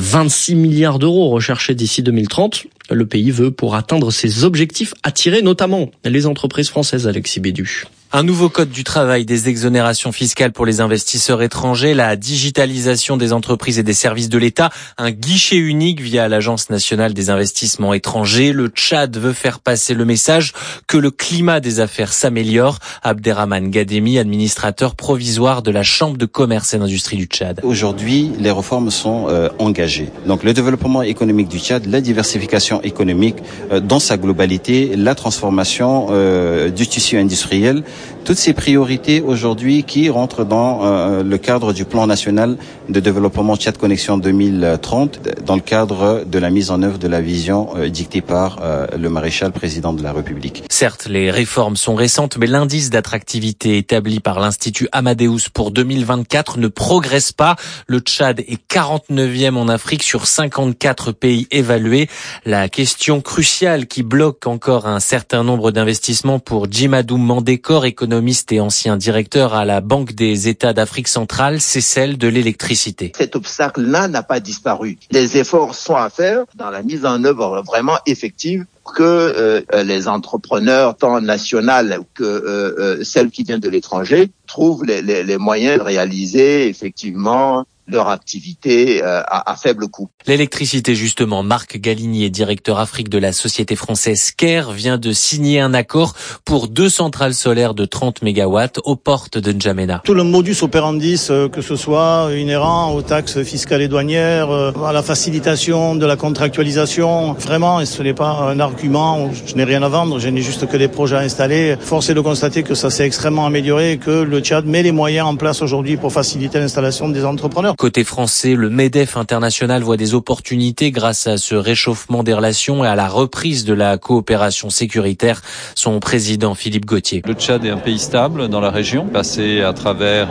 26 milliards d'euros recherchés d'ici 2030. Le pays veut, pour atteindre ses objectifs, attirer notamment les entreprises françaises. Alexis Bédu. Un nouveau code du travail, des exonérations fiscales pour les investisseurs étrangers, la digitalisation des entreprises et des services de l'État, un guichet unique via l'Agence nationale des investissements étrangers. Le Tchad veut faire passer le message que le climat des affaires s'améliore. Abderrahmane Gademi, administrateur provisoire de la Chambre de commerce et d'industrie du Tchad. Aujourd'hui, les réformes sont engagées. Donc le développement économique du Tchad, la diversification économique dans sa globalité, la transformation du tissu industriel, toutes ces priorités aujourd'hui qui rentrent dans le cadre du plan national de développement Tchad Connexion 2030, dans le cadre de la mise en œuvre de la vision dictée par le maréchal président de la République. Certes, les réformes sont récentes, mais l'indice d'attractivité établi par l'Institut Amadeus pour 2024 ne progresse pas. Le Tchad est 49e en Afrique sur 54 pays évalués. La question cruciale qui bloque encore un certain nombre d'investissements pour Djimadou Mandekor, économiste et ancien directeur à la Banque des États d'Afrique centrale, c'est celle de l'électricité. Cet obstacle-là n'a pas disparu. Des efforts sont à faire dans la mise en œuvre vraiment effective pour que les entrepreneurs, tant nationaux que celles qui viennent de l'étranger, trouvent les moyens de réaliser effectivement leur activité à faible coût. L'électricité, justement, Marc Galinier, directeur Afrique de la société française Caire, vient de signer un accord pour 2 centrales solaires de 30 mégawatts aux portes de N'Djamena. Tout le modus operandi, que ce soit inhérent aux taxes fiscales et douanières, à la facilitation de la contractualisation, vraiment, ce n'est pas un argument, je n'ai rien à vendre, je n'ai juste que des projets à installer. Force est de constater que ça s'est extrêmement amélioré et que le Tchad met les moyens en place aujourd'hui pour faciliter l'installation des entrepreneurs. Côté français, le MEDEF international voit des opportunités grâce à ce réchauffement des relations et à la reprise de la coopération sécuritaire. Son président Philippe Gauthier. Le Tchad est un pays stable dans la région, passé à travers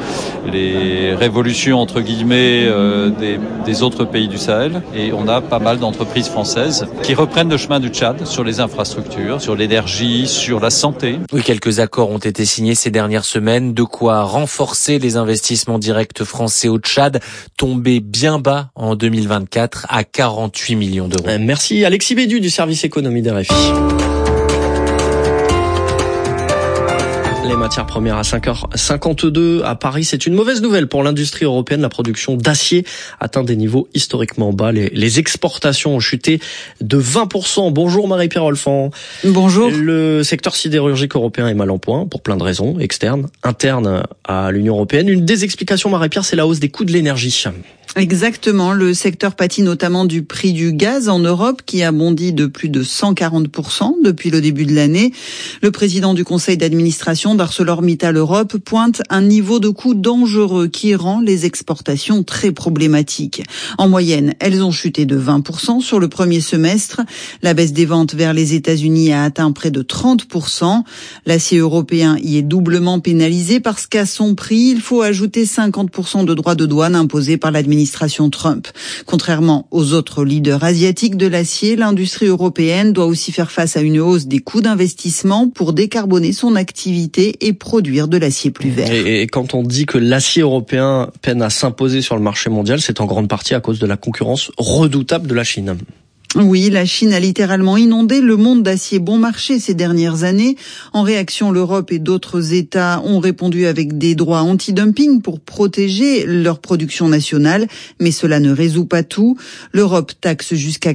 les révolutions entre guillemets des autres pays du Sahel, et on a pas mal d'entreprises françaises qui reprennent le chemin du Tchad sur les infrastructures, sur l'énergie, sur la santé. Oui, quelques accords ont été signés ces dernières semaines, de quoi renforcer les investissements directs français au Tchad, tombé bien bas en 2024 à 48 millions d'euros. Merci Alexis Bédu du service économie d'RFI. Les matières premières à 5h52 à Paris, c'est une mauvaise nouvelle pour l'industrie européenne. La production d'acier atteint des niveaux historiquement bas. Les exportations ont chuté de 20%. Bonjour Marie-Pierre Olfan. Bonjour. Le secteur sidérurgique européen est mal en point pour plein de raisons, externes, internes à l'Union européenne. Une des explications, Marie-Pierre, c'est la hausse des coûts de l'énergie. Exactement. Le secteur pâtit notamment du prix du gaz en Europe qui a bondi de plus de 140% depuis le début de l'année. Le président du conseil d'administration d'ArcelorMittal Europe pointe un niveau de coût dangereux qui rend les exportations très problématiques. En moyenne, elles ont chuté de 20% sur le premier semestre. La baisse des ventes vers les États-Unis a atteint près de 30%. L'acier européen y est doublement pénalisé parce qu'à son prix, il faut ajouter 50% de droits de douane imposés par l'administration Trump. Contrairement aux autres leaders asiatiques de l'acier, l'industrie européenne doit aussi faire face à une hausse des coûts d'investissement pour décarboner son activité et produire de l'acier plus vert. Et quand on dit que l'acier européen peine à s'imposer sur le marché mondial, c'est en grande partie à cause de la concurrence redoutable de la Chine. Oui, la Chine a littéralement inondé le monde d'acier bon marché ces dernières années. En réaction, l'Europe et d'autres États ont répondu avec des droits anti-dumping pour protéger leur production nationale, mais cela ne résout pas tout. L'Europe taxe jusqu'à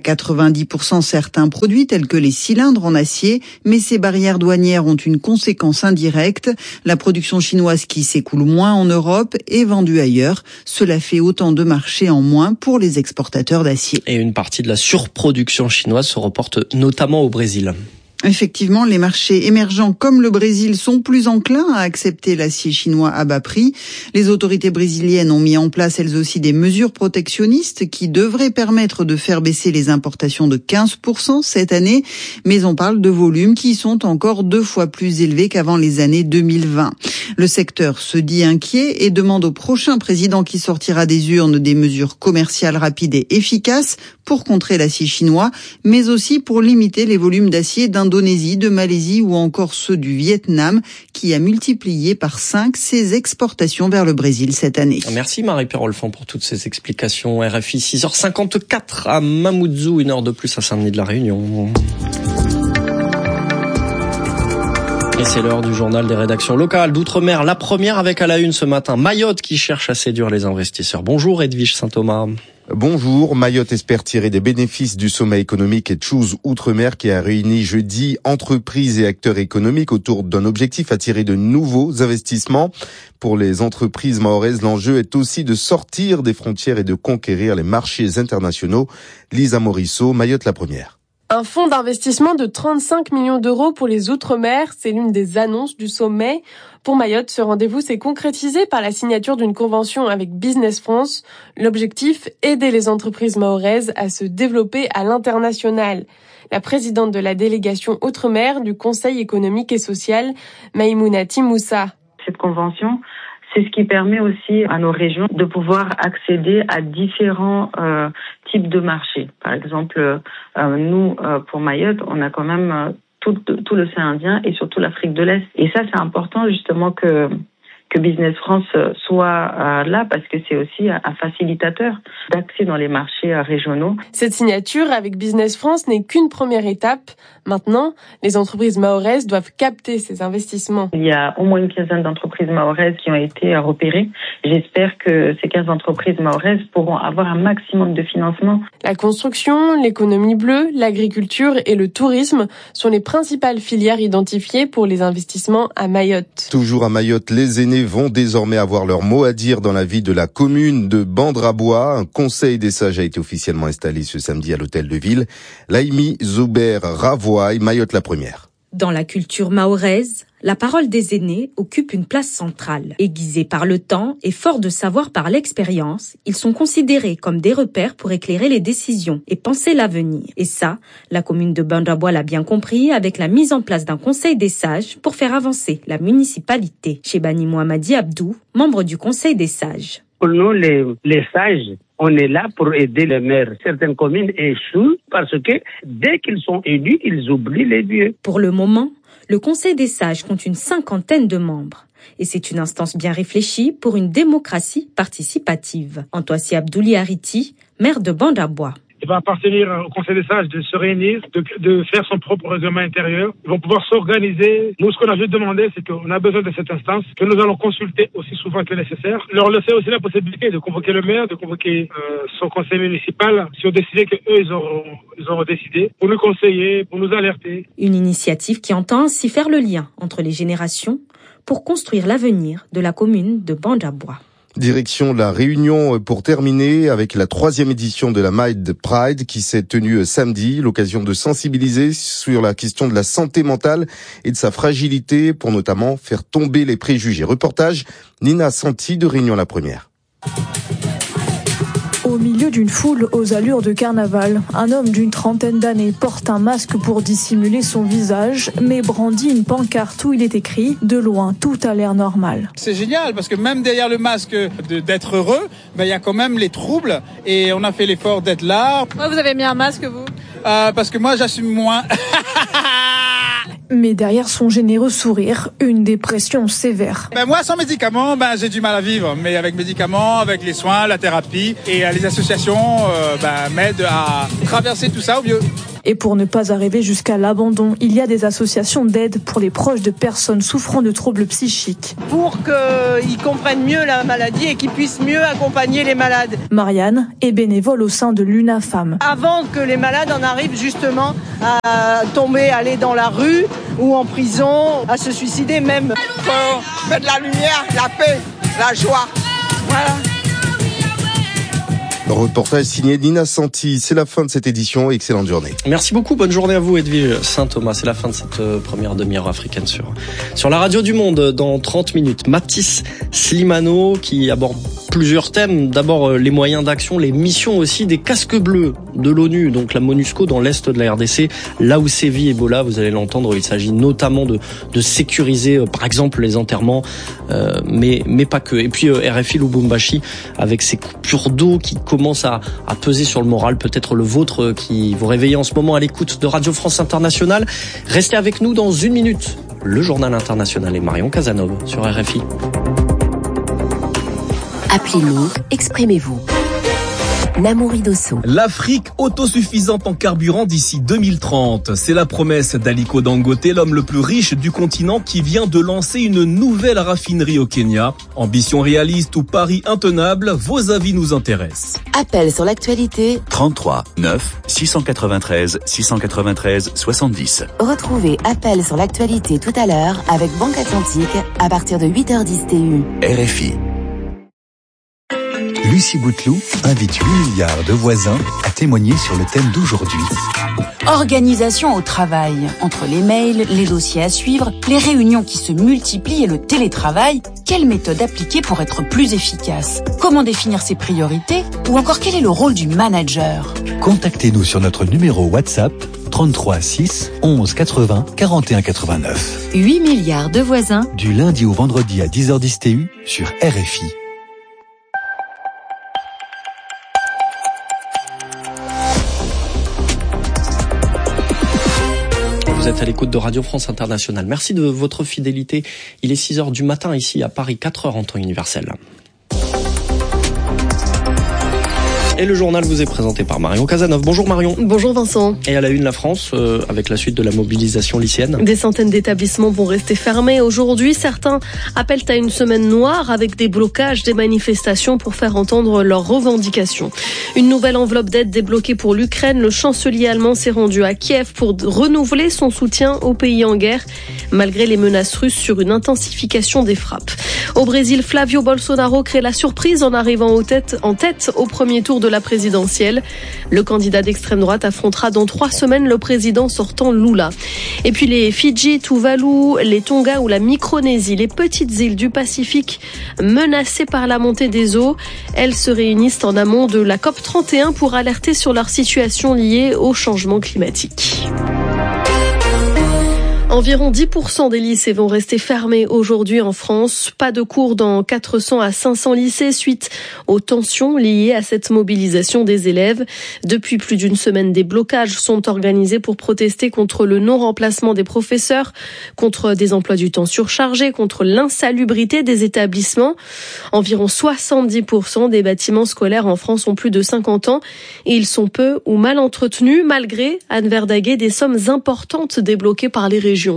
90% certains produits tels que les cylindres en acier, mais ces barrières douanières ont une conséquence indirecte. La production chinoise qui s'écoule moins en Europe est vendue ailleurs. Cela fait autant de marchés en moins pour les exportateurs d'acier. Et une partie de la surproduction chinoise se reporte notamment au Brésil. Effectivement, les marchés émergents comme le Brésil sont plus enclins à accepter l'acier chinois à bas prix. Les autorités brésiliennes ont mis en place elles aussi des mesures protectionnistes qui devraient permettre de faire baisser les importations de 15% cette année. Mais on parle de volumes qui sont encore 2 fois plus élevés qu'avant les années 2020. Le secteur se dit inquiet et demande au prochain président qui sortira des urnes des mesures commerciales rapides et efficaces pour contrer l'acier chinois, mais aussi pour limiter les volumes d'acier d'Indonésie, de Malaisie ou encore ceux du Vietnam, qui a multiplié par 5 ses exportations vers le Brésil cette année. Merci Marie-Pierre Olfan pour toutes ces explications. RFI 6h54 à Mamoudzou, 1 heure de plus à Saint-Denis de la Réunion. Et c'est l'heure du journal des rédactions locales d'Outre-mer. La première avec à la une ce matin, Mayotte qui cherche à séduire les investisseurs. Bonjour Edwige Saint-Thomas. Bonjour, Mayotte espère tirer des bénéfices du sommet économique et Choose Outre-mer qui a réuni jeudi entreprises et acteurs économiques autour d'un objectif: attirer de nouveaux investissements. Pour les entreprises mahoraises, l'enjeu est aussi de sortir des frontières et de conquérir les marchés internationaux. Lisa Morisseau, Mayotte la première. Un fonds d'investissement de 35 millions d'euros pour les Outre-mer, c'est l'une des annonces du sommet. Pour Mayotte, ce rendez-vous s'est concrétisé par la signature d'une convention avec Business France. L'objectif, aider les entreprises mahoraises à se développer à l'international. La présidente de la délégation Outre-mer du Conseil économique et social, Maïmounati Moussa. Cette convention, c'est ce qui permet aussi à nos régions de pouvoir accéder à différents types de marchés. Par exemple, nous, pour Mayotte, on a quand même tout l'océan Indien et surtout l'Afrique de l'Est. Et ça, c'est important justement que Business France soit là parce que c'est aussi un facilitateur d'accès dans les marchés régionaux. Cette signature avec Business France n'est qu'une première étape. Maintenant, les entreprises mahoraises doivent capter ces investissements. Il y a au moins une quinzaine d'entreprises mahoraises qui ont été repérées. J'espère que ces 15 entreprises mahoraises pourront avoir un maximum de financement. La construction, l'économie bleue, l'agriculture et le tourisme sont les principales filières identifiées pour les investissements à Mayotte. Toujours à Mayotte, les aînés vont désormais avoir leur mot à dire dans la vie de la commune de Bandrabois. Un conseil des sages a été officiellement installé ce samedi à l'hôtel de ville. Laïmi Zoubert Ravoy, Mayotte la première. Dans la culture mahoraise, la parole des aînés occupe une place centrale. Aiguisés par le temps et forts de savoir par l'expérience, ils sont considérés comme des repères pour éclairer les décisions et penser l'avenir. Et ça, la commune de Bandrabois l'a bien compris avec la mise en place d'un conseil des sages pour faire avancer la municipalité. Chebani Mohamadi Abdou, membre du conseil des sages. Pour nous, les sages, on est là pour aider les maires. Certaines communes échouent parce que dès qu'ils sont élus, ils oublient les vieux. Pour le moment, le Conseil des sages compte une 50aine de membres. Et c'est une instance bien réfléchie pour une démocratie participative. Antoissi Abdouli Ariti, maire de Bandrabois. Il va appartenir au Conseil des sages de se réunir, de faire son propre règlement intérieur. Ils vont pouvoir s'organiser. Nous, ce qu'on a juste demandé, c'est qu'on a besoin de cette instance, que nous allons consulter aussi souvent que nécessaire. Leur laisser aussi la possibilité de convoquer le maire, de convoquer son conseil municipal, si on décidait qu'eux, ils auront décidé, pour nous conseiller, pour nous alerter. Une initiative qui entend ainsi faire le lien entre les générations pour construire l'avenir de la commune de Bandrabois. Direction la Réunion pour terminer avec la 3e édition de la Mind Pride qui s'est tenue samedi. L'occasion de sensibiliser sur la question de la santé mentale et de sa fragilité pour notamment faire tomber les préjugés. Reportage Nina Santi de Réunion la Première. Au milieu d'une foule aux allures de carnaval, un homme d'une trentaine d'années porte un masque pour dissimuler son visage, mais brandit une pancarte où il est écrit « De loin, tout a l'air normal ». C'est génial parce que même derrière le masque d'être heureux, il y a quand même les troubles et on a fait l'effort d'être là. Pourquoi vous avez mis un masque, vous ? Parce que moi, j'assume moins. Mais derrière son généreux sourire, une dépression sévère. Moi, sans médicaments, j'ai du mal à vivre. Mais avec médicaments, avec les soins, la thérapie et les associations m'aident à traverser tout ça au mieux. Et pour ne pas arriver jusqu'à l'abandon, il y a des associations d'aide pour les proches de personnes souffrant de troubles psychiques. Pour qu'ils comprennent mieux la maladie et qu'ils puissent mieux accompagner les malades. Marianne est bénévole au sein de l'UNAFAM. Avant que les malades en arrivent justement à tomber, aller dans la rue ou en prison, à se suicider même. Faut mettre la lumière, la paix, la joie. Voilà. Reportage signé Nina Santi. C'est la fin de cette édition. Excellente journée. Merci beaucoup. Bonne journée à vous, Edwige Saint-Thomas. C'est la fin de cette première demi-heure africaine sur la radio du Monde. Dans 30 minutes, Mathis Slimano qui aborde plusieurs thèmes. D'abord, les moyens d'action, les missions aussi des casques bleus de l'ONU, donc la MONUSCO dans l'est de la RDC, là où sévit Ebola. Vous allez l'entendre, il s'agit notamment de sécuriser, par exemple, les enterrements, mais pas que. Et puis RFI Lubumbashi avec ses coupures d'eau qui commencent à peser sur le moral, peut-être le vôtre qui vous réveillez en ce moment à l'écoute de Radio France Internationale. Restez avec nous dans une minute. Le journal international et Marion Casanova sur RFI. Appelez-nous, exprimez-vous. Namouri Dosso. L'Afrique autosuffisante en carburant d'ici 2030. C'est la promesse d'Aliko Dangote, l'homme le plus riche du continent qui vient de lancer une nouvelle raffinerie au Kenya. Ambition réaliste ou pari intenable, vos avis nous intéressent. Appel sur l'actualité 33 9 693 693 70. Retrouvez Appel sur l'actualité tout à l'heure avec Banque Atlantique à partir de 8h10 TU. RFI. Lucie Bouteloup invite 8 milliards de voisins à témoigner sur le thème d'aujourd'hui. Organisation au travail. Entre les mails, les dossiers à suivre, les réunions qui se multiplient et le télétravail, quelle méthode appliquer pour être plus efficace ? Comment définir ses priorités ? Ou encore quel est le rôle du manager ? Contactez-nous sur notre numéro WhatsApp 33 6 11 80 41 89. 8 milliards de voisins. Du lundi au vendredi à 10h10 TU sur RFI. Vous êtes à l'écoute de Radio France Internationale. Merci de votre fidélité. Il est 6h du matin ici à Paris, 4h en temps universel. Et le journal vous est présenté par Marion Casanova. Bonjour Marion. Bonjour Vincent. Et à la une, la France, avec la suite de la mobilisation lycéenne. Des centaines d'établissements vont rester fermés aujourd'hui. Certains appellent à une semaine noire avec des blocages, des manifestations pour faire entendre leurs revendications. Une nouvelle enveloppe d'aide débloquée pour l'Ukraine. Le chancelier allemand s'est rendu à Kiev pour renouveler son soutien au pays en guerre, malgré les menaces russes sur une intensification des frappes. Au Brésil, Flavio Bolsonaro crée la surprise en arrivant en tête au premier tour de la présidentielle. Le candidat d'extrême droite affrontera dans 3 semaines le président sortant Lula. Et puis les Fidji, Tuvalu, les Tonga ou la Micronésie, les petites îles du Pacifique menacées par la montée des eaux. Elles se réunissent en amont de la COP31 pour alerter sur leur situation liée au changement climatique. Environ 10% des lycées vont rester fermés aujourd'hui en France. Pas de cours dans 400 à 500 lycées suite aux tensions liées à cette mobilisation des élèves. Depuis plus d'une semaine, des blocages sont organisés pour protester contre le non-remplacement des professeurs, contre des emplois du temps surchargés, contre l'insalubrité des établissements. Environ 70% des bâtiments scolaires en France ont plus de 50 ans et ils sont peu ou mal entretenus, malgré, Anne Verdaguet, des sommes importantes débloquées par les régions. Ce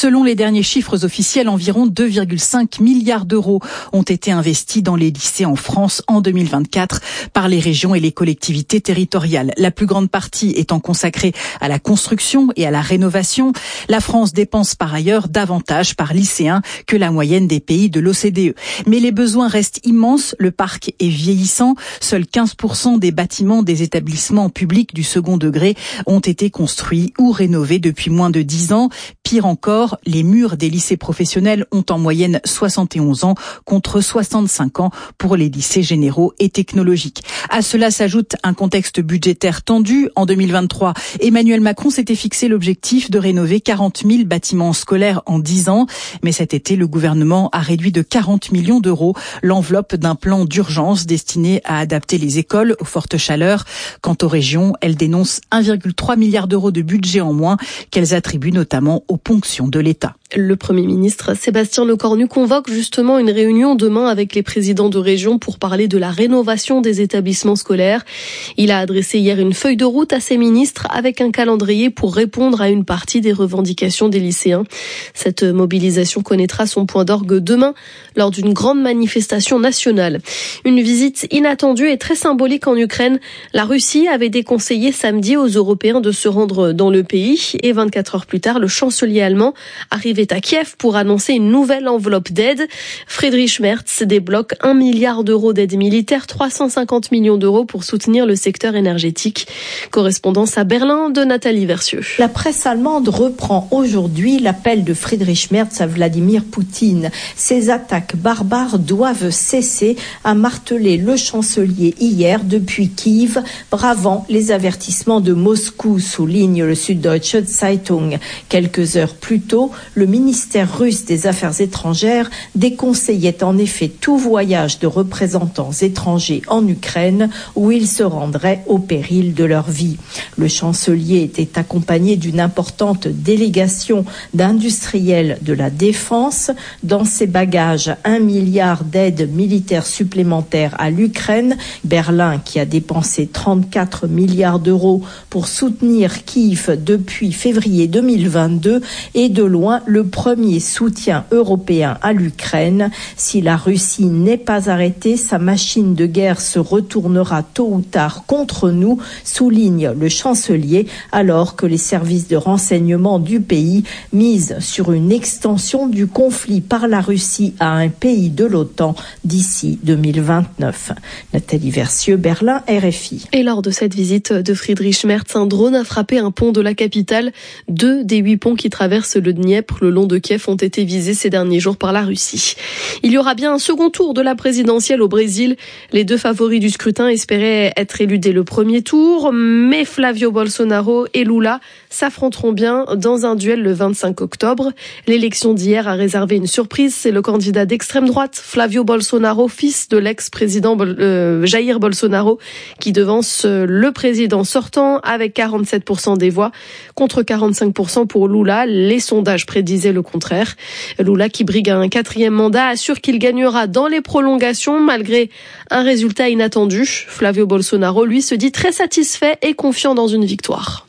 Selon les derniers chiffres officiels, environ 2,5 milliards d'euros ont été investis dans les lycées en France en 2024 par les régions et les collectivités territoriales. La plus grande partie étant consacrée à la construction et à la rénovation. La France dépense par ailleurs davantage par lycéen que la moyenne des pays de l'OCDE. Mais les besoins restent immenses, le parc est vieillissant. Seuls 15% des bâtiments des établissements publics du second degré ont été construits ou rénovés depuis moins de 10 ans. Pire encore, les murs des lycées professionnels ont en moyenne 71 ans contre 65 ans pour les lycées généraux et technologiques. À cela s'ajoute un contexte budgétaire tendu. En 2023, Emmanuel Macron s'était fixé l'objectif de rénover 40 000 bâtiments scolaires en 10 ans. Mais cet été, le gouvernement a réduit de 40 millions d'euros l'enveloppe d'un plan d'urgence destiné à adapter les écoles aux fortes chaleurs. Quant aux régions, elles dénoncent 1,3 milliard d'euros de budget en moins qu'elles attribuent notamment aux ponctions de l'État. Le Premier ministre Sébastien Lecornu convoque justement une réunion demain avec les présidents de région pour parler de la rénovation des établissements scolaires. Il a adressé hier une feuille de route à ses ministres avec un calendrier pour répondre à une partie des revendications des lycéens. Cette mobilisation connaîtra son point d'orgue demain lors d'une grande manifestation nationale. Une visite inattendue et très symbolique en Ukraine. La Russie avait déconseillé samedi aux Européens de se rendre dans le pays et 24 heures plus tard, le chancelier allemand arrivait à Kiev pour annoncer une nouvelle enveloppe d'aide. Friedrich Merz débloque 1 milliard d'euros d'aide militaire, 350 millions d'euros pour soutenir le secteur énergétique. Correspondance à Berlin de Nathalie Versieux. La presse allemande reprend aujourd'hui l'appel de Friedrich Merz à Vladimir Poutine. Ces attaques barbares doivent cesser, a martelé le chancelier hier depuis Kiev, bravant les avertissements de Moscou, souligne le Süddeutsche Zeitung. Quelques heures plus tôt, le ministère russe des Affaires étrangères déconseillait en effet tout voyage de représentants étrangers en Ukraine où ils se rendraient au péril de leur vie. Le chancelier était accompagné d'une importante délégation d'industriels de la défense. Dans ses bagages, 1 milliard d'aides militaires supplémentaires à l'Ukraine. Berlin, qui a dépensé 34 milliards d'euros pour soutenir Kiev depuis février 2022, est de loin le premier soutien européen à l'Ukraine. Si la Russie n'est pas arrêtée, sa machine de guerre se retournera tôt ou tard contre nous, souligne le chancelier, alors que les services de renseignement du pays misent sur une extension du conflit par la Russie à un pays de l'OTAN d'ici 2029. Nathalie Versieux, Berlin, RFI. Et lors de cette visite de Friedrich Merz, un drone a frappé un pont de la capitale. 2 des 8 ponts qui traversent le Dniepr le long de Kiev ont été visés ces derniers jours par la Russie. Il y aura bien un second tour de la présidentielle au Brésil. Les 2 favoris du scrutin espéraient être élus dès le premier tour, mais Flavio Bolsonaro et Lula s'affronteront bien dans un duel le 25 octobre. L'élection d'hier a réservé une surprise. C'est le candidat d'extrême droite, Flavio Bolsonaro, fils de l'ex-président Jair Bolsonaro, qui devance le président sortant avec 47% des voix contre 45% pour Lula. Les sondages prédisaient le contraire. Lula, qui brigue un 4e mandat, assure qu'il gagnera dans les prolongations malgré un résultat inattendu. Flavio Bolsonaro, lui, se dit très satisfait et confiant dans une victoire.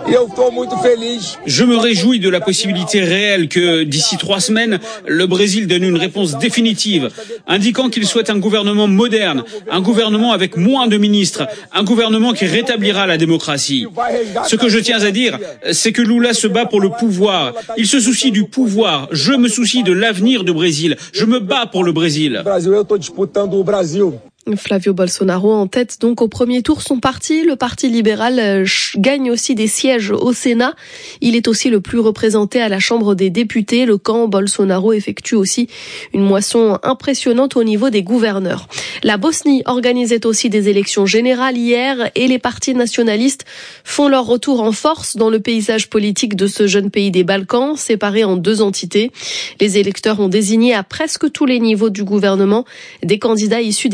Je me réjouis de la possibilité réelle que, d'ici 3 semaines, le Brésil donne une réponse définitive, indiquant qu'il souhaite un gouvernement moderne, un gouvernement avec moins de ministres, un gouvernement qui rétablira la démocratie. Ce que je tiens à dire, c'est que Lula se bat pour le pouvoir. Il se soucie du pouvoir. Je me soucie de l'avenir du Brésil. Je me bats pour le Brésil. Flavio Bolsonaro en tête donc au premier tour. Son parti, le Parti libéral, gagne aussi des sièges au Sénat. Il est aussi le plus représenté à la Chambre des députés. Le camp Bolsonaro effectue aussi une moisson impressionnante au niveau des gouverneurs. La Bosnie organisait aussi des élections générales hier et les partis nationalistes font leur retour en force dans le paysage politique de ce jeune pays des Balkans, séparé en 2 entités. Les électeurs ont désigné à presque tous les niveaux du gouvernement des candidats issus des principaux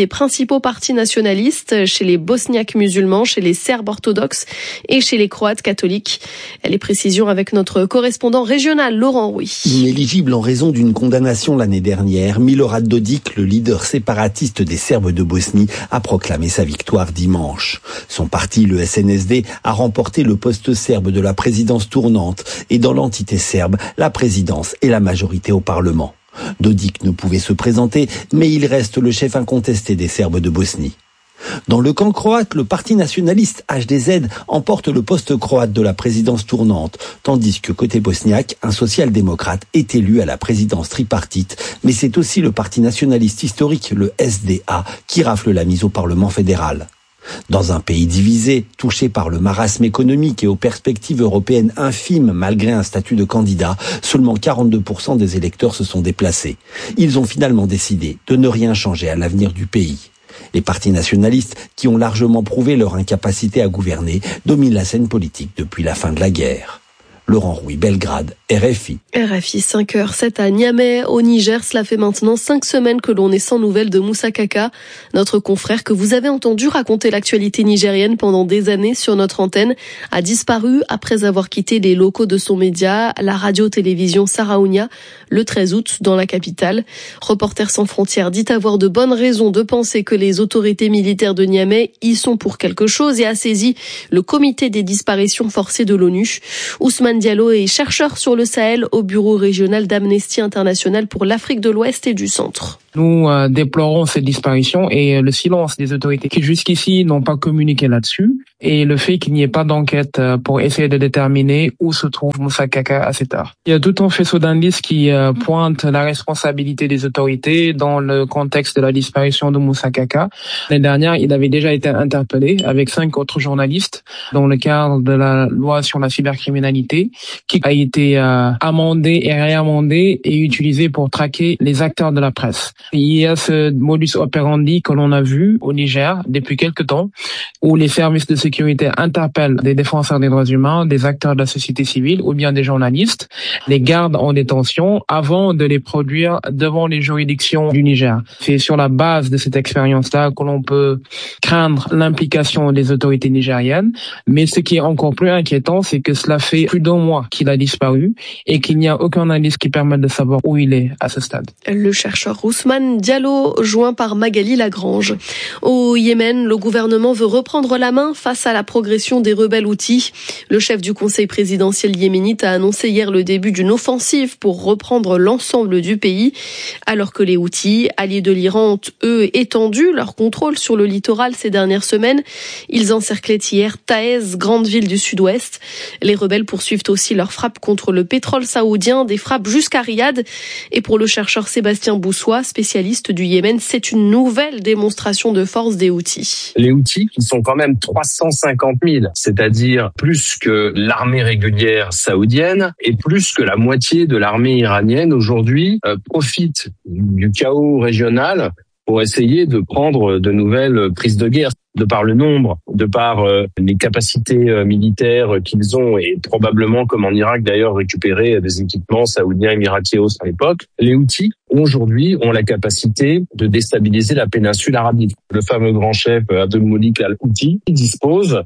principaux partis nationalistes, chez les Bosniaques musulmans, chez les Serbes orthodoxes et chez les Croates catholiques. Les précisions avec notre correspondant régional Laurent Rouy. Inéligible en raison d'une condamnation l'année dernière, Milorad Dodik, le leader séparatiste des Serbes de Bosnie, a proclamé sa victoire dimanche. Son parti, le SNSD, a remporté le poste serbe de la présidence tournante et dans l'entité serbe, la présidence et la majorité au Parlement. Dodik ne pouvait se présenter, mais il reste le chef incontesté des Serbes de Bosnie. Dans le camp croate, le parti nationaliste HDZ emporte le poste croate de la présidence tournante, tandis que côté bosniaque, un social-démocrate est élu à la présidence tripartite, mais c'est aussi le parti nationaliste historique, le SDA, qui rafle la mise au Parlement fédéral. Dans un pays divisé, touché par le marasme économique et aux perspectives européennes infimes malgré un statut de candidat, seulement 42% des électeurs se sont déplacés. Ils ont finalement décidé de ne rien changer à l'avenir du pays. Les partis nationalistes, qui ont largement prouvé leur incapacité à gouverner, dominent la scène politique depuis la fin de la guerre. Laurent Rouy, Belgrade, RFI. RFI 5h07 à Niamey, au Niger. Cela fait maintenant 5 semaines que l'on est sans nouvelles de Moussa Kaka, notre confrère que vous avez entendu raconter l'actualité nigérienne pendant des années sur notre antenne, a disparu après avoir quitté les locaux de son média, la radio-télévision Saraounia, le 13 août dans la capitale. Reporters sans frontières dit avoir de bonnes raisons de penser que les autorités militaires de Niamey y sont pour quelque chose et a saisi le comité des disparitions forcées de l'ONU. Ousmane Diallo est chercheur sur le Sahel au bureau régional d'Amnesty International pour l'Afrique de l'Ouest et du Centre. Nous déplorons cette disparition et le silence des autorités qui jusqu'ici n'ont pas communiqué là-dessus et le fait qu'il n'y ait pas d'enquête pour essayer de déterminer où se trouve Moussa Kaka à cette heure. Il y a tout un faisceau d'indices qui pointe la responsabilité des autorités dans le contexte de la disparition de Moussa Kaka. L'année dernière, il avait déjà été interpellé avec 5 autres journalistes dans le cadre de la loi sur la cybercriminalité qui a été amendée et réamendée et utilisée pour traquer les acteurs de la presse. Il y a ce modus operandi que l'on a vu au Niger depuis quelque temps, où les services de sécurité interpellent des défenseurs des droits humains, des acteurs de la société civile ou bien des journalistes, les gardent en détention avant de les produire devant les juridictions du Niger. C'est sur la base de cette expérience-là que l'on peut craindre l'implication des autorités nigériennes. Mais ce qui est encore plus inquiétant, c'est que cela fait plus d'1 mois qu'il a disparu et qu'il n'y a aucun indice qui permette de savoir où il est à ce stade. Le chercheur Ousmane Diallo, joint par Magali Lagrange. Au Yémen, le gouvernement veut reprendre la main face à la progression des rebelles Houthis. Le chef du conseil présidentiel yéménite a annoncé hier le début d'une offensive pour reprendre l'ensemble du pays, alors que les Houthis, alliés de l'Iran, ont eux étendu leur contrôle sur le littoral ces dernières semaines. Ils encerclaient hier Taez, grande ville du sud-ouest. Les rebelles poursuivent aussi leurs frappes contre le pétrole saoudien, des frappes jusqu'à Riyad. Et pour le chercheur Sébastien Boussois, spécialiste du Yémen, c'est une nouvelle démonstration de force des Houthis. Les Houthis, qui sont quand même 350 000, c'est-à-dire plus que l'armée régulière saoudienne et plus que la moitié de l'armée iranienne aujourd'hui, profitent du chaos régional pour essayer de prendre de nouvelles prises de guerre. De par le nombre, de par les capacités militaires qu'ils ont et probablement, comme en Irak d'ailleurs, récupérer des équipements saoudiens et émiratíos à l'époque, les Houthis aujourd'hui ont la capacité de déstabiliser la péninsule arabique. Le fameux grand chef Abdelmoulik al-Houthi dispose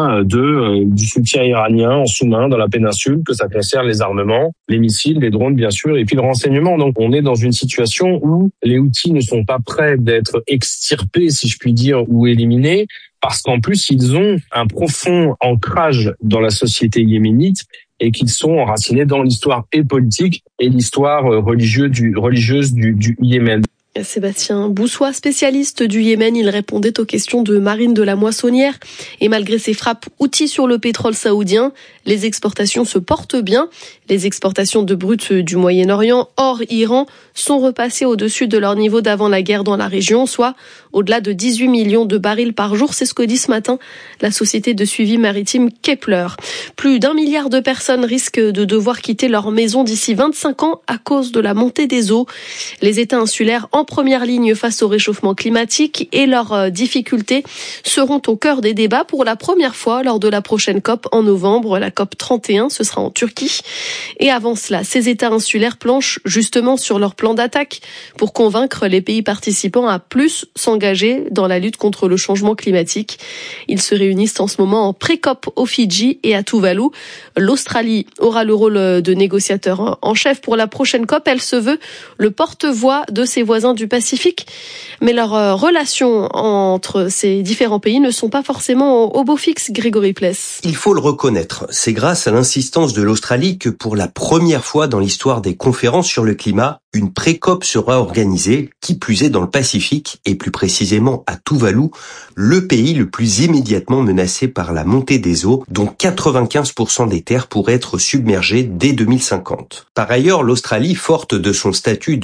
du soutien iranien en sous-main dans la péninsule, que ça concerne les armements, les missiles, les drones bien sûr, et puis le renseignement. Donc on est dans une situation où les Houthis ne sont pas prêts d'être extirpés, si je puis dire, ou éliminés, parce qu'en plus, ils ont un profond ancrage dans la société yéménite et qu'ils sont enracinés dans l'histoire et politique et l'histoire religieuse du Yémen. Sébastien Boussois, spécialiste du Yémen, il répondait aux questions de Marine de la Moissonnière. Et malgré ces frappes Houthis sur le pétrole saoudien, les exportations se portent bien. Les exportations de brut du Moyen-Orient hors Iran sont repassées au-dessus de leur niveau d'avant la guerre dans la région, soit au-delà de 18 millions de barils par jour. C'est ce que dit ce matin la société de suivi maritime Kepler. Plus d'1 milliard de personnes risquent de devoir quitter leur maison d'ici 25 ans à cause de la montée des eaux. Les États insulaires en première ligne face au réchauffement climatique et leurs difficultés seront au cœur des débats pour la première fois lors de la prochaine COP en novembre, la COP 31, ce sera en Turquie. Et avant cela, ces États insulaires planchent justement sur leur plan d'attaque pour convaincre les pays participants à plus s'engager dans la lutte contre le changement climatique. Ils se réunissent en ce moment en pré-COP aux Fidji et à Tuvalu. L'Australie aura le rôle de négociateur en chef pour la prochaine COP. Elle se veut le porte-voix de ses voisins du Pacifique. Mais leurs relations entre ces différents pays ne sont pas forcément au beau fixe, Grégory Pless. Il faut le reconnaître. C'est grâce à l'insistance de l'Australie que pour la première fois dans l'histoire des conférences sur le climat, une pré-COP sera organisée, qui plus est dans le Pacifique, et plus précisément à Tuvalu, le pays le plus immédiatement menacé par la montée des eaux, dont 95% des terres pourraient être submergées dès 2050. Par ailleurs, l'Australie, forte de son statut